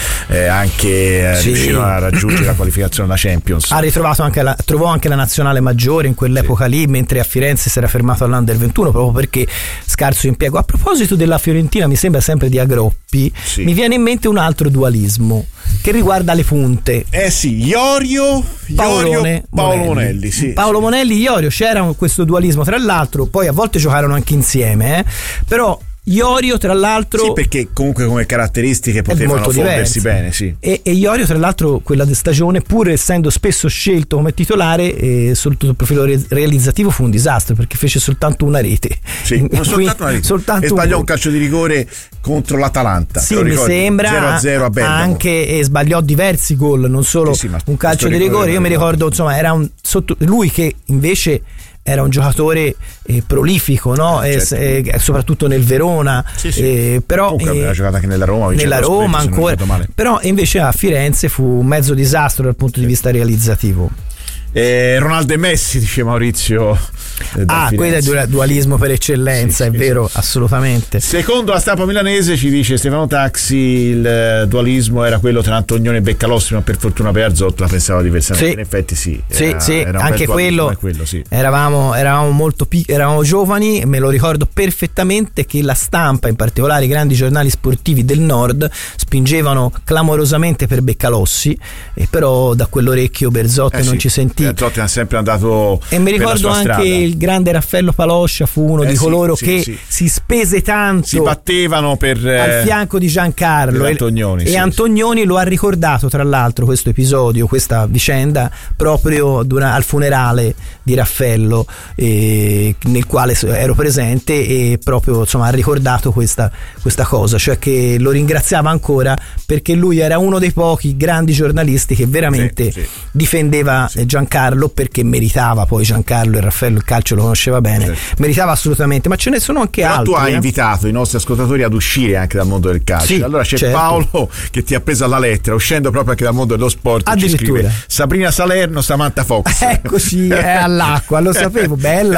anche riuscirono a raggiungere la qualificazione alla Champions. Trovò anche la nazionale maggiore in quell'epoca lì, mentre a Firenze si era fermato all'Under 21 proprio perché scarso impiego. A proposito della Fiorentina, mi sembra sempre di Agroppi, mi viene in mente un altro dualismo che riguarda le punte. Iorio Paolo Monelli. Paolo Monelli, Iorio, c'era questo dualismo, tra l'altro poi a volte giocarono anche insieme, però Iorio tra l'altro perché comunque come caratteristiche potevano fondersi bene, e Iorio tra l'altro quella stagione, pur essendo spesso scelto come titolare, sotto il profilo realizzativo fu un disastro, perché fece soltanto una rete, soltanto una rete. E sbagliò un calcio di rigore contro l'Atalanta, mi sembra 0-0 a Bergamo, anche sbagliò diversi gol, non solo un calcio di rigore. Io mi ricordo, insomma, era lui che invece era un giocatore prolifico, no? Soprattutto nel Verona, però aveva giocato anche nella Roma ancora, però invece a Firenze fu un mezzo disastro dal punto di vista realizzativo. Ronaldo e Messi, dice Maurizio. Quello è dualismo per eccellenza, è vero, assolutamente. Secondo la stampa milanese, ci dice Stefano Taxi, il dualismo era quello tra Antonioni e Beccalossi, ma per fortuna per Arzotto la pensava diversamente. In effetti era anche quello eravamo eravamo giovani, me lo ricordo perfettamente che la stampa, in particolare i grandi giornali sportivi del nord, spingevano clamorosamente per Beccalossi, e però da quell'orecchio Berzotti non ci sentiva. Berzotti ha sempre andato, e mi ricordo anche il grande Raffaello Paloscia fu uno di coloro che si spese tanto, si battevano al fianco di Giancarlo e Antonioni lo ha ricordato, tra l'altro, questo episodio, questa vicenda, proprio al funerale di Raffaello, nel quale ero presente, e proprio insomma ha ricordato questa cosa, cioè che lo ringraziava ancora perché lui era uno dei pochi grandi giornalisti che veramente difendeva Giancarlo Giancarlo, perché meritava, poi Giancarlo e Raffaello il calcio lo conosceva bene, certo. Meritava assolutamente, ma ce ne sono anche però altri. Tu hai invitato i nostri ascoltatori ad uscire anche dal mondo del calcio, sì, allora c'è certo. Paolo che ti ha preso alla lettera, uscendo proprio anche dal mondo dello sport, addirittura. Ci scrive Sabrina Salerno, Samantha Fox. Eccoci, è all'acqua, lo sapevo.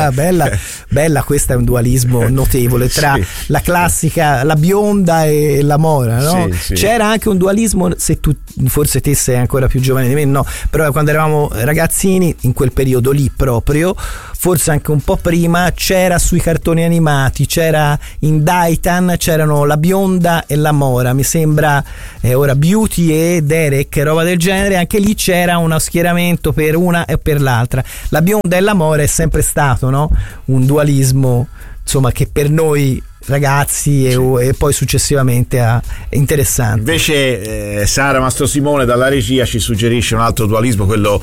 Bella, questo è un dualismo notevole tra la classica, la bionda e la mora, no? Sì. C'era anche un dualismo, se tu, forse te sei ancora più giovane di me, no, però quando eravamo ragazzini, in quel periodo lì proprio, forse anche un po' prima, c'era sui cartoni animati, c'era in Daitan, c'erano la bionda e la mora, mi sembra, ora Beauty e Derek, roba del genere, anche lì c'era uno schieramento per una e per l'altra. La bionda e la mora è sempre stato, no? Un dualismo, insomma, che per noi ragazzi e poi successivamente è interessante. Invece Sara Mastrosimone dalla regia ci suggerisce un altro dualismo, quello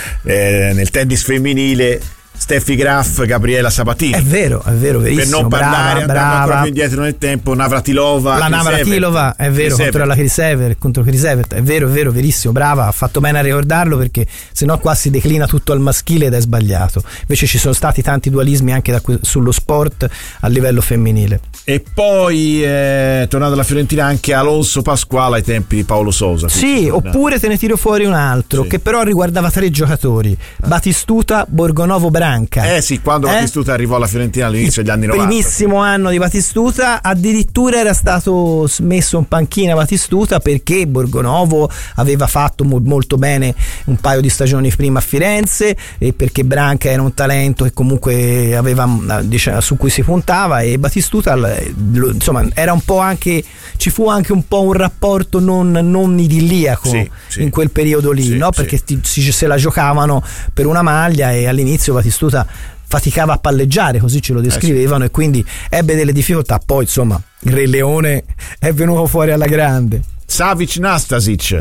nel tennis femminile, Steffi Graf, Gabriela Sabatini. È vero, verissimo. Per non parlare, andando ancora più indietro nel tempo, Navratilova. La Navratilova, è vero, contro Chris Evert, è vero, verissimo, brava, ha fatto bene a ricordarlo, perché sennò qua si declina tutto al maschile ed è sbagliato. Invece ci sono stati tanti dualismi anche sullo sport a livello femminile. E poi tornato alla Fiorentina anche Alonso Pasquale ai tempi di Paolo Sousa. Sì, oppure te ne tiro fuori un altro che però riguardava 3 giocatori: Batistuta, Borgonovo, Branca. Quando Batistuta arrivò alla Fiorentina all'inizio degli anni 90. Primissimo anno di Batistuta, addirittura era stato messo in panchina Batistuta perché Borgonovo aveva fatto molto bene un paio di stagioni prima a Firenze, e perché Branca era un talento che comunque aveva, diciamo, su cui si puntava, e Batistuta, insomma, era un po' anche, ci fu anche un po' un rapporto non idilliaco in quel periodo lì, no? Perché se la giocavano per una maglia, e all'inizio Batistuta faticava a palleggiare, così ce lo descrivevano, e quindi ebbe delle difficoltà. Poi insomma il Re Leone è venuto fuori alla grande. Savic Nastasic.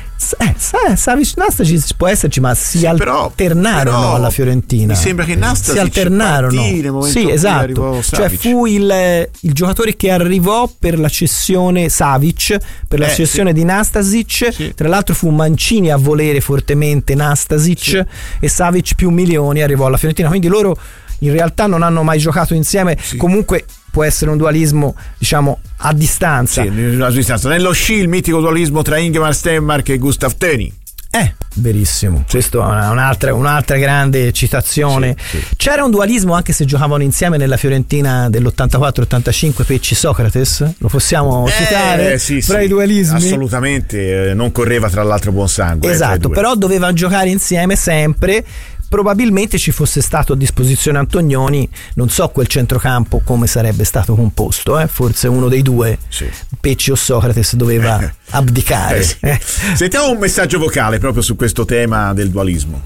Savic Nastasic può esserci, ma si alternarono alla Fiorentina. Mi sembra che Nastasic si alternarono. Sì, esatto. Cioè fu il giocatore che arrivò per la cessione Savic, per la cessione di Nastasic. Sì. Tra l'altro fu Mancini a volere fortemente Nastasic, e Savic più milioni arrivò alla Fiorentina. Quindi loro in realtà non hanno mai giocato insieme. Comunque può essere un dualismo, diciamo, a distanza. Nello sci il mitico dualismo tra Ingemar Stenmark e Gustav Thöny. Verissimo, questo è un'altra grande citazione. C'era un dualismo anche se giocavano insieme nella Fiorentina dell'84-85, Pecci Socrates, lo possiamo citare fra i dualismi? Assolutamente, non correva tra l'altro buon sangue. Esatto, però dovevano giocare insieme sempre. Probabilmente ci fosse stato a disposizione Antonioni, non so quel centrocampo come sarebbe stato composto, forse uno dei due, Pecci o Socrates, doveva abdicare. Sentiamo un messaggio vocale proprio su questo tema del dualismo.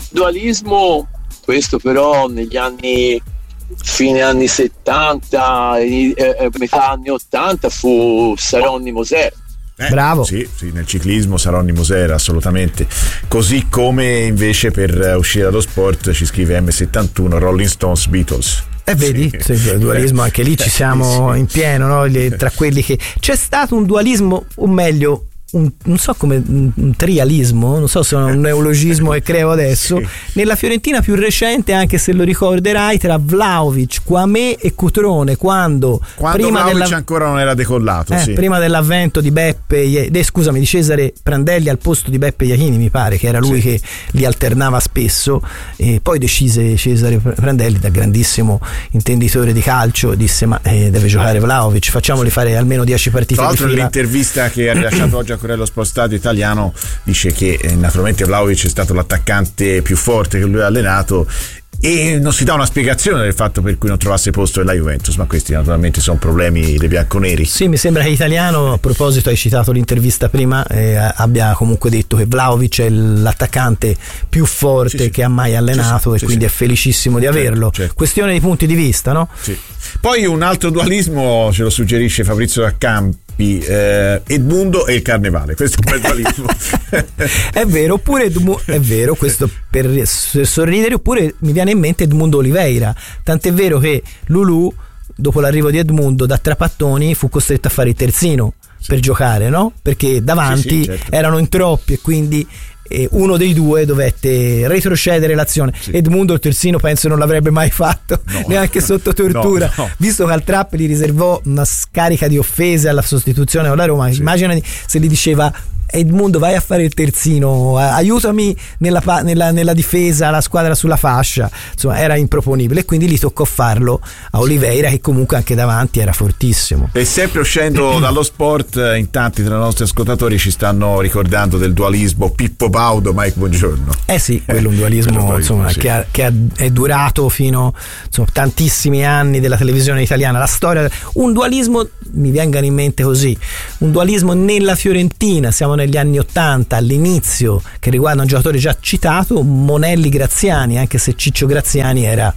Questo però negli anni, fine anni 70, metà anni 80, fu Saronni Moser. Bravo. Sì, nel ciclismo Saronni Moser, assolutamente. Così come invece per uscire dallo sport ci scrive M71 Rolling Stones Beatles. Vedi, il dualismo anche lì ci siamo in pieno, no? Tra quelli che c'è stato un dualismo, o meglio non so come un trialismo, non so se è un neologismo che creo adesso, nella Fiorentina più recente, anche se lo ricorderai, tra Vlahovic, Quamé e Cutrone, quando prima Vlahovic ancora non era decollato, prima dell'avvento di di Cesare Prandelli al posto di Beppe Iachini, mi pare che era lui che li alternava spesso, e poi decise Cesare Prandelli, da grandissimo intenditore di calcio, disse ma deve giocare Vlahovic, facciamoli fare almeno 10 partite. Tra l'altro di fila. Nell'intervista che ha rilasciato oggi a Corriere Sport Stadio Italiano dice che naturalmente Vlahovic è stato l'attaccante più forte che lui ha allenato, e non si dà una spiegazione del fatto per cui non trovasse posto nella Juventus, ma questi naturalmente sono problemi dei bianconeri. Sì, mi sembra che Italiano, a proposito, hai citato l'intervista prima, abbia comunque detto che Vlahovic è l'attaccante più forte che ha mai allenato, e quindi è felicissimo di averlo. Questione di punti di vista, no? Poi un altro dualismo ce lo suggerisce Fabrizio Daccampi, Edmundo e il Carnevale. Questo è un bel dualismo. È vero, oppure è vero, questo per sorridere, oppure mi viene in mente Edmundo Oliveira, tant'è vero che Lulù, dopo l'arrivo di Edmundo da Trapattoni, fu costretto a fare il terzino per giocare, no? Perché davanti erano in troppi, e quindi e uno dei due dovette retrocedere l'azione. Sì. Edmundo il terzino penso non l'avrebbe mai fatto, neanche sotto tortura, visto che al Trapp gli riservò una scarica di offese alla sostituzione con la Roma. Sì. Immaginati se gli diceva: Edmundo, vai a fare il terzino, aiutami nella difesa, la squadra sulla fascia. Insomma, era improponibile, e quindi gli toccò farlo a Oliveira, che comunque anche davanti era fortissimo. E sempre uscendo dallo sport, in tanti tra i nostri ascoltatori ci stanno ricordando del dualismo Pippo Baudo, Mike Buongiorno. Sì, quello è un dualismo insomma, sì. che è durato fino tantissimi anni della televisione italiana. La storia, un dualismo, mi vengano in mente così, un dualismo nella Fiorentina, siamo negli anni 80, all'inizio, che riguarda un giocatore già citato, Monelli-Graziani, anche se Ciccio Graziani era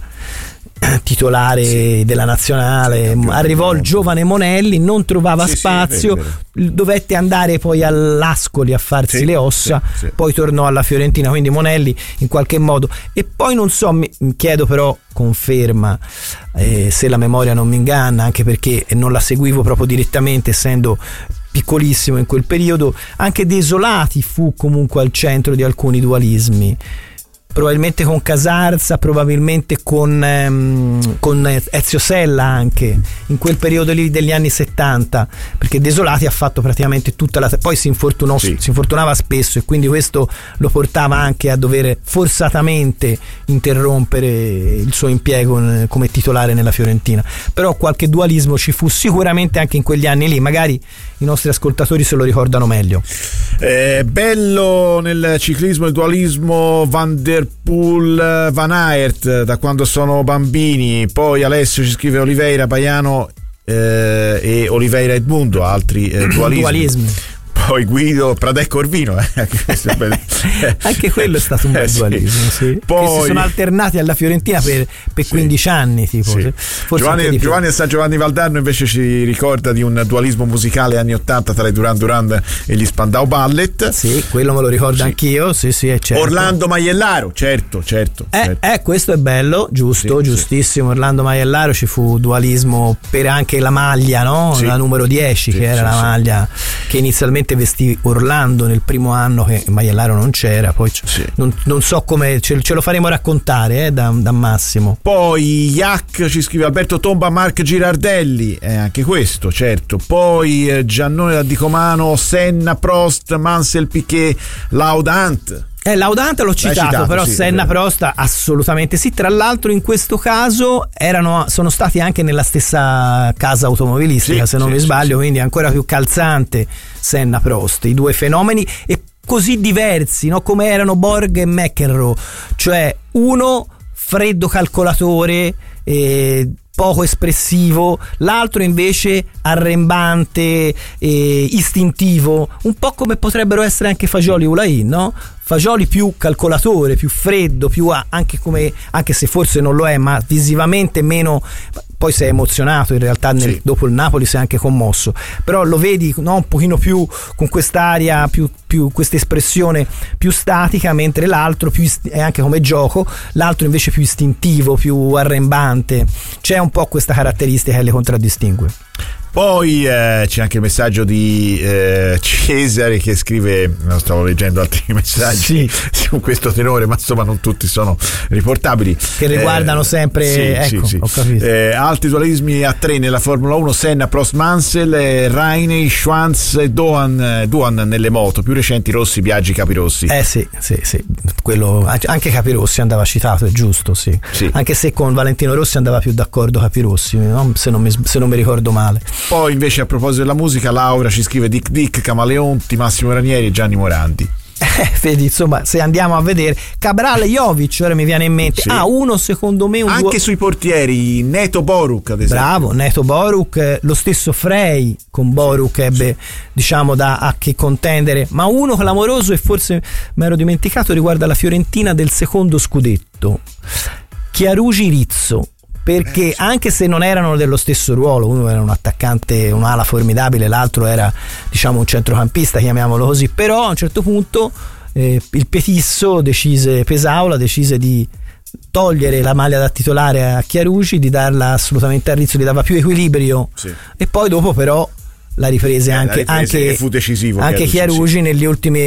titolare della nazionale. Arrivò il giovane Monelli, non trovava spazio, dovette andare poi all'Ascoli a farsi le ossa, poi tornò alla Fiorentina, quindi Monelli in qualche modo. E poi non so, mi chiedo però, conferma se la memoria non mi inganna, anche perché non la seguivo proprio direttamente, essendo piccolissimo in quel periodo, anche Desolati fu comunque al centro di alcuni dualismi, probabilmente con Casarza, probabilmente con Ezio Sella, anche in quel periodo lì degli anni 70, perché Desolati ha fatto praticamente tutta la, poi si infortunava spesso, e quindi questo lo portava anche a dover forzatamente interrompere il suo impiego come titolare nella Fiorentina. Però qualche dualismo ci fu sicuramente anche in quegli anni lì, magari i nostri ascoltatori se lo ricordano meglio. Bello nel ciclismo il dualismo Van der Poel Van Aert, da quando sono bambini. Poi Alessio ci scrive Oliveira Baiano e Oliveira Edmundo, altri dualismi. Poi Guido Pradè Corvino, anche quello è stato un bel dualismo, sì. Poi, che si sono alternati alla Fiorentina per 15 anni tipo, Giovanni e San Giovanni Valdarno invece ci ricorda di un dualismo musicale anni 80 tra i Duran Duran e gli Spandau Ballet. Sì, quello me lo ricordo anch'io, sì, è certo. Orlando Maiellaro, certo. Questo è bello, giustissimo. Orlando Maiellaro, ci fu dualismo per anche la maglia, no? La numero 10, che era la maglia che inizialmente vestì Orlando nel primo anno, che Maiellaro non c'era, poi non so come ce lo faremo raccontare da Massimo. Poi Iac ci scrive Alberto Tomba, Marc Girardelli, anche questo, certo. Poi Giannone da Dicomano, Senna, Prost, Mansell, Piquet, Laudant. Laudante l'ho citato, però Senna, Prost assolutamente sì. Tra l'altro in questo caso sono stati anche nella stessa casa automobilistica, se non mi sbaglio, quindi ancora più calzante Senna, Prost, i due fenomeni, e così diversi, no? Come erano Borg e McEnroe, cioè uno freddo calcolatore, poco espressivo, l'altro invece arrembante, istintivo, un po' come potrebbero essere anche Fagioli e Hulain, no? Fagioli più calcolatore, più freddo, più anche se forse non lo è, ma visivamente meno. Poi si è emozionato in realtà dopo il Napoli, si è anche commosso, però lo vedi, no, un pochino più con quest'aria, più questa espressione più statica, mentre l'altro è anche come gioco, l'altro invece più istintivo, più arrembante. C'è un po' questa caratteristica che le contraddistingue. Poi c'è anche il messaggio di Cesare che scrive, non stavo leggendo altri messaggi su questo tenore, ma insomma non tutti sono riportabili, che riguardano sempre ho capito. Altri dualismi a 3 nella Formula 1: Senna, Prost, Mansell, Rainey, Schwanz e Doan nelle moto. Più recenti Rossi, Biaggi, Capirossi. Sì, quello, anche Capirossi andava citato, è giusto, sì. Anche se con Valentino Rossi andava più d'accordo Capirossi, no? se non mi ricordo male. Poi invece, a proposito della musica, Laura ci scrive Dick, Camaleonti, Massimo Ranieri e Gianni Morandi. Vedi, insomma, se andiamo a vedere Cabral e Jovic, ora mi viene in mente uno secondo me anche sui portieri, Neto Boruk ad esempio. Bravo, Neto Boruk, lo stesso Frey con Boruk ebbe diciamo a che contendere, ma uno clamoroso, e forse mi ero dimenticato, riguarda la Fiorentina del secondo scudetto, Chiarugi, Rizzo, perché anche se non erano dello stesso ruolo, uno era un attaccante, un'ala formidabile, l'altro era diciamo un centrocampista, chiamiamolo così, però a un certo punto il Petisso Pesaula decise di togliere la maglia da titolare a Chiarugi, di darla assolutamente a Rizzo, gli dava più equilibrio, e poi dopo però la riprese anche fu decisivo anche Chiarugi negli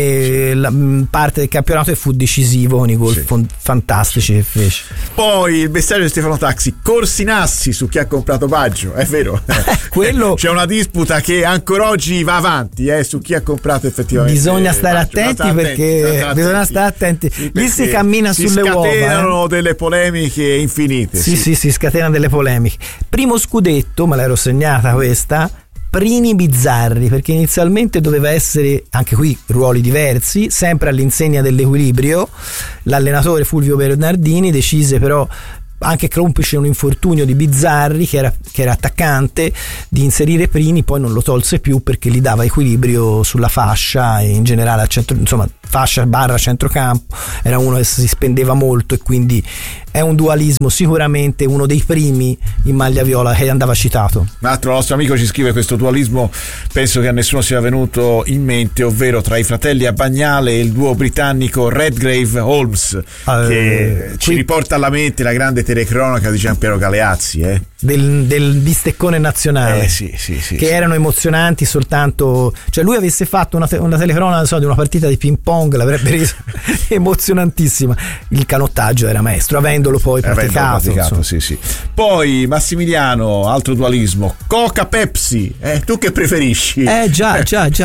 ultimi parte del campionato, e fu decisivo con i gol fantastici che fece. Poi il messaggio di Stefano Taxi: Corsinassi su chi ha comprato Baggio, è vero. Quello c'è una disputa che ancora oggi va avanti su chi ha comprato effettivamente. Bisogna stare attenti, perché bisogna stare attenti. Lì si cammina sulle uova. Si scatenano delle polemiche infinite. Sì, scatenano delle polemiche. Primo scudetto, me l'ero segnata questa, Prini Bizzarri, perché inizialmente doveva essere, anche qui ruoli diversi, sempre all'insegna dell'equilibrio. L'allenatore Fulvio Bernardini decise però, anche complice un infortunio di Bizzarri che era attaccante, di inserire Prini, poi non lo tolse più perché gli dava equilibrio sulla fascia e in generale al centro, insomma fascia / centrocampo, era uno che si spendeva molto, e quindi è un dualismo, sicuramente uno dei primi in maglia viola che andava citato. Un altro nostro amico ci scrive: questo dualismo penso che a nessuno sia venuto in mente, ovvero tra i fratelli Abagnale e il duo britannico Redgrave-Holmes, che ci riporta alla mente la grande telecronaca di Giampiero Galeazzi, del bisteccone nazionale, sì, che erano emozionanti soltanto, cioè lui avesse fatto una telecronaca di una partita di ping pong, l'avrebbe resa emozionantissima. Il canottaggio era maestro, avendolo poi praticato. Sì. Poi Massimiliano, altro dualismo, Coca Pepsi, tu che preferisci? Già.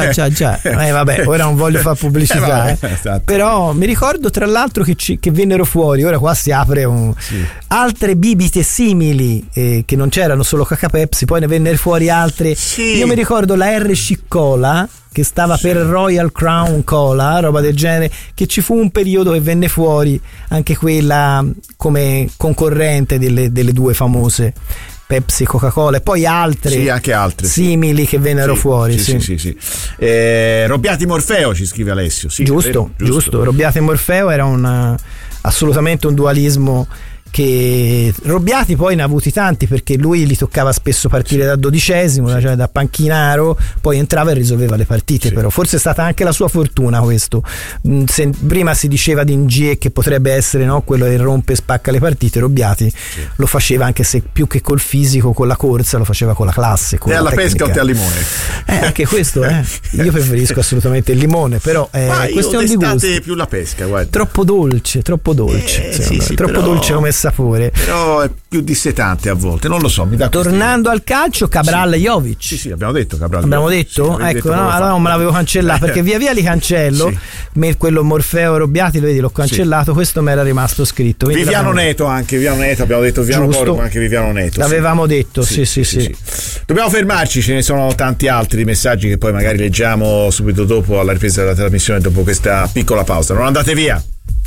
Vabbè, ora non voglio fare pubblicità, esatto. Però mi ricordo tra l'altro che vennero fuori, ora qua si apre altre bibite simili, che non c'erano solo Coca Pepsi, poi ne vennero fuori altre. Io mi ricordo la RC Cola, che stava per Royal Crown Cola, roba del genere, che ci fu un periodo che venne fuori anche quella come concorrente delle due famose, Pepsi e Coca-Cola, e poi altre, anche altre simili che vennero fuori. Sì. Robbiati Morfeo, ci scrive Alessio. Giusto. Robbiati Morfeo era assolutamente un dualismo, che Robbiati poi ne ha avuti tanti, perché lui gli toccava spesso partire da 12esimo, cioè da panchinaro, poi entrava e risolveva le partite. Però forse è stata anche la sua fortuna questo. Prima si diceva di Ngie che potrebbe essere quello che rompe e spacca le partite. Robbiati lo faceva, anche se più che col fisico, con la corsa, lo faceva con la classe, con la alla pesca o te al limone? Anche questo io preferisco assolutamente il limone, però è questione di gusto. Più la pesca, guarda. Troppo dolce troppo però, dolce come sapore, però è più dissetante a volte, non lo so, mi dà. Tornando al calcio, Cabral Jovic. Sì, abbiamo detto Cabral. Abbiamo detto? Ecco, allora non me l'avevo cancellato, perché via li cancello. Quello Morfeo Robbiati, lo vedi, l'ho cancellato, questo mi era rimasto scritto. Viviano Neto, abbiamo detto Viviano Poro, ma anche Viviano Neto. L'avevamo detto, sì. Dobbiamo fermarci, ce ne sono tanti altri messaggi che poi magari leggiamo subito dopo, alla ripresa della trasmissione, dopo questa piccola pausa. Non andate via.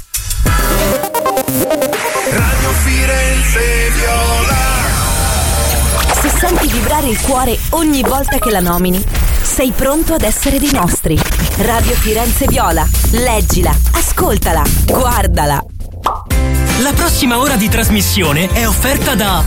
Radio Firenze Viola. Se senti vibrare il cuore ogni volta che la nomini, sei pronto ad essere dei nostri. Radio Firenze Viola. Leggila, ascoltala, guardala. La prossima ora di trasmissione è offerta da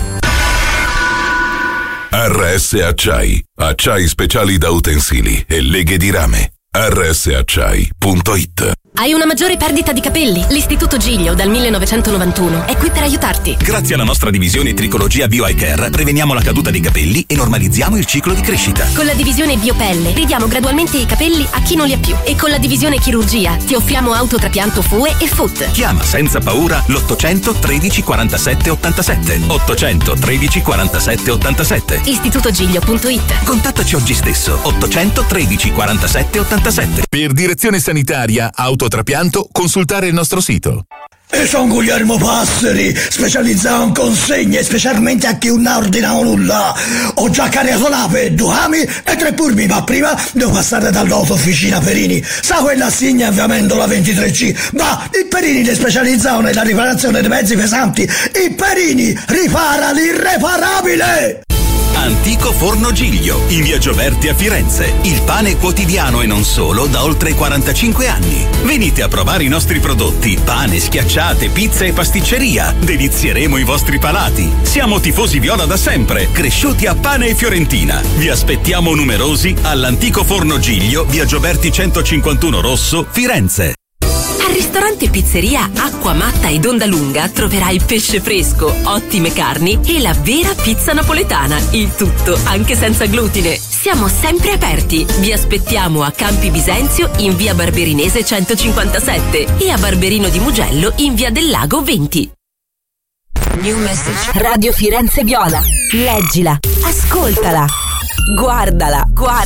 RS Acciai. Acciai speciali da utensili e leghe di rame. rsacciai.it. Hai una maggiore perdita di capelli? L'Istituto Giglio dal 1991 è qui per aiutarti. Grazie alla nostra divisione Tricologia Bio Eye Care preveniamo la caduta dei capelli e normalizziamo il ciclo di crescita. Con la divisione Biopelle ridiamo gradualmente i capelli a chi non li ha più, e con la divisione Chirurgia ti offriamo autotrapianto FUE e FUT. Chiama senza paura l'800 13 47 87 800 13 47 87. istitutogiglio.it. Contattaci oggi stesso 800 13 47 87. Per direzione sanitaria autotrapianto consultare il nostro sito. E sono Guglielmo Passeri, specializzato in consegne, specialmente a chi non ordina nulla. Ho già caricato l'ape, 2 ami e 3 purmi, ma prima devo passare dall'autofficina Perini. Sa quella assegna avviamento la 23C? Ma il Perini è specializzato nella riparazione dei mezzi pesanti. Il Perini ripara l'irreparabile! Antico Forno Giglio, in via Gioberti a Firenze. Il pane quotidiano e non solo da oltre 45 anni. Venite a provare i nostri prodotti: pane, schiacciate, pizza e pasticceria. Delizieremo i vostri palati. Siamo tifosi viola da sempre, cresciuti a pane e fiorentina. Vi aspettiamo numerosi all'Antico Forno Giglio, via Gioberti 151 Rosso, Firenze. Al ristorante Pizzeria Acqua Matta ed Onda Lunga troverai pesce fresco, ottime carni e la vera pizza napoletana. Il tutto anche senza glutine. Siamo sempre aperti. Vi aspettiamo a Campi Bisenzio in via Barberinese 157 e a Barberino di Mugello in via del Lago 20. New Message. Radio Firenze Viola. Leggila, ascoltala, guardala.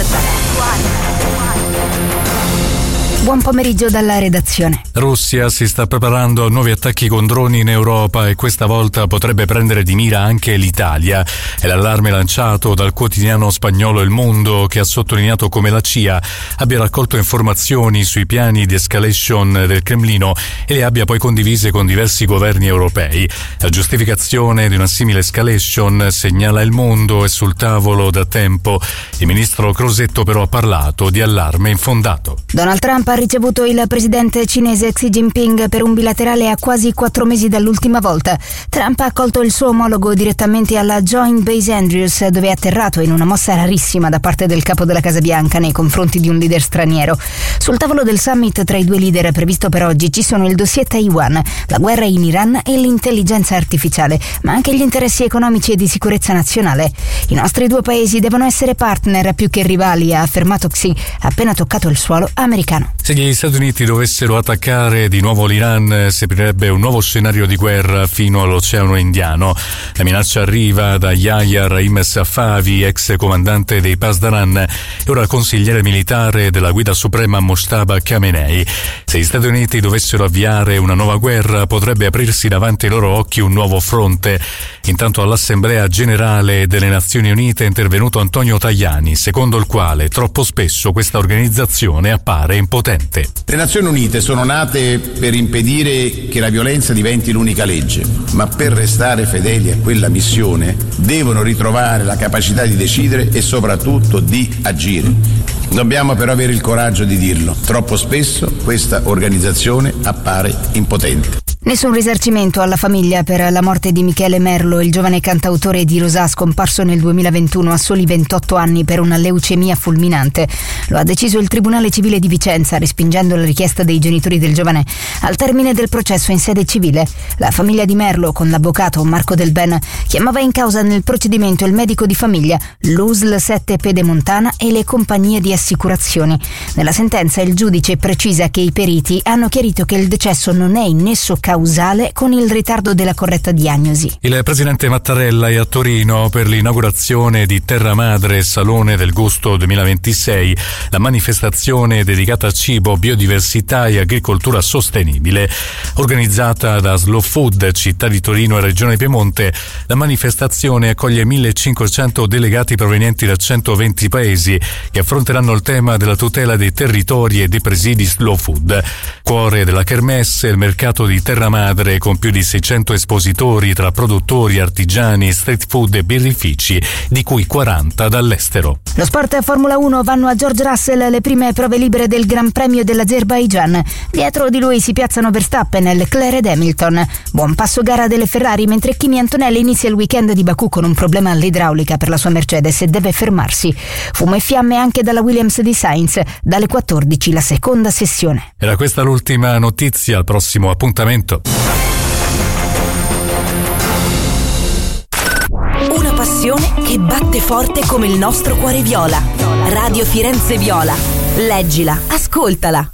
Buon pomeriggio dalla redazione. Russia si sta preparando a nuovi attacchi con droni in Europa e questa volta potrebbe prendere di mira anche l'Italia. È l'allarme lanciato dal quotidiano spagnolo Il Mundo, che ha sottolineato come la CIA abbia raccolto informazioni sui piani di escalation del Cremlino e le abbia poi condivise con diversi governi europei. La giustificazione di una simile escalation, segnala Il Mundo, è sul tavolo da tempo. Il ministro Crosetto però ha parlato di allarme infondato. Donald Trump ha ricevuto il presidente cinese Xi Jinping per un bilaterale a quasi 4 mesi dall'ultima volta. Trump ha accolto il suo omologo direttamente alla Joint Base Andrews, dove è atterrato in una mossa rarissima da parte del capo della Casa Bianca nei confronti di un leader straniero. Sul tavolo del summit tra i due leader previsto per oggi ci sono il dossier Taiwan, la guerra in Iran e l'intelligenza artificiale, ma anche gli interessi economici e di sicurezza nazionale. I nostri due paesi devono essere partner più che rivali, ha affermato Xi, appena toccato il suolo americano. Se gli Stati Uniti dovessero attaccare di nuovo l'Iran, si aprirebbe un nuovo scenario di guerra fino all'Oceano Indiano. La minaccia arriva da Yahya Rahim Safavi, ex comandante dei Pasdaran e ora consigliere militare della guida suprema Mojtaba Khamenei. Se gli Stati Uniti dovessero avviare una nuova guerra, potrebbe aprirsi davanti ai loro occhi un nuovo fronte. Intanto all'Assemblea Generale delle Nazioni Unite è intervenuto Antonio Tajani, secondo il quale troppo spesso questa organizzazione appare impotente. Le Nazioni Unite sono nate per impedire che la violenza diventi l'unica legge, ma per restare fedeli a quella missione devono ritrovare la capacità di decidere e soprattutto di agire. Dobbiamo però avere il coraggio di dirlo. Troppo spesso questa organizzazione appare impotente. Nessun risarcimento alla famiglia per la morte di Michele Merlo, il giovane cantautore di Rosà scomparso nel 2021 a soli 28 anni per una leucemia fulminante. Lo ha deciso il Tribunale Civile di Vicenza, respingendo la richiesta dei genitori del giovane al termine del processo in sede civile. La famiglia di Merlo, con l'avvocato Marco Del Ben, chiamava in causa nel procedimento il medico di famiglia, l'USL 7 Pedemontana e le compagnie di assicurazioni. Nella sentenza il giudice precisa che i periti hanno chiarito che il decesso non è in nesso causale con il ritardo della corretta diagnosi. Il presidente Mattarella è a Torino per l'inaugurazione di Terra Madre, Salone del Gusto 2026, la manifestazione dedicata a cibo, biodiversità e agricoltura sostenibile. Organizzata da Slow Food, Città di Torino e Regione Piemonte, la manifestazione accoglie 1500 delegati provenienti da 120 paesi che affronteranno il tema della tutela dei territori e dei presidi Slow Food. Cuore della kermesse, il mercato di Terra Madre, con più di 600 espositori tra produttori, artigiani, street food e birrifici, di cui 40 dall'estero. Lo sport Formula 1, vanno a George Russell le prime prove libere del Gran Premio dell'Azerbaigian. Dietro di lui si piazzano Verstappen, Leclerc ed Hamilton. Buon passo gara delle Ferrari, mentre Kimi Antonelli inizia il weekend di Baku con un problema all'idraulica per la sua Mercedes e deve fermarsi. Fumo e fiamme anche dalla Williams di Sainz, dalle 14 la seconda sessione. Era questa l'ultima notizia, al prossimo appuntamento. Una passione che batte forte come il nostro cuore viola. Radio Firenze Viola. Leggila, ascoltala,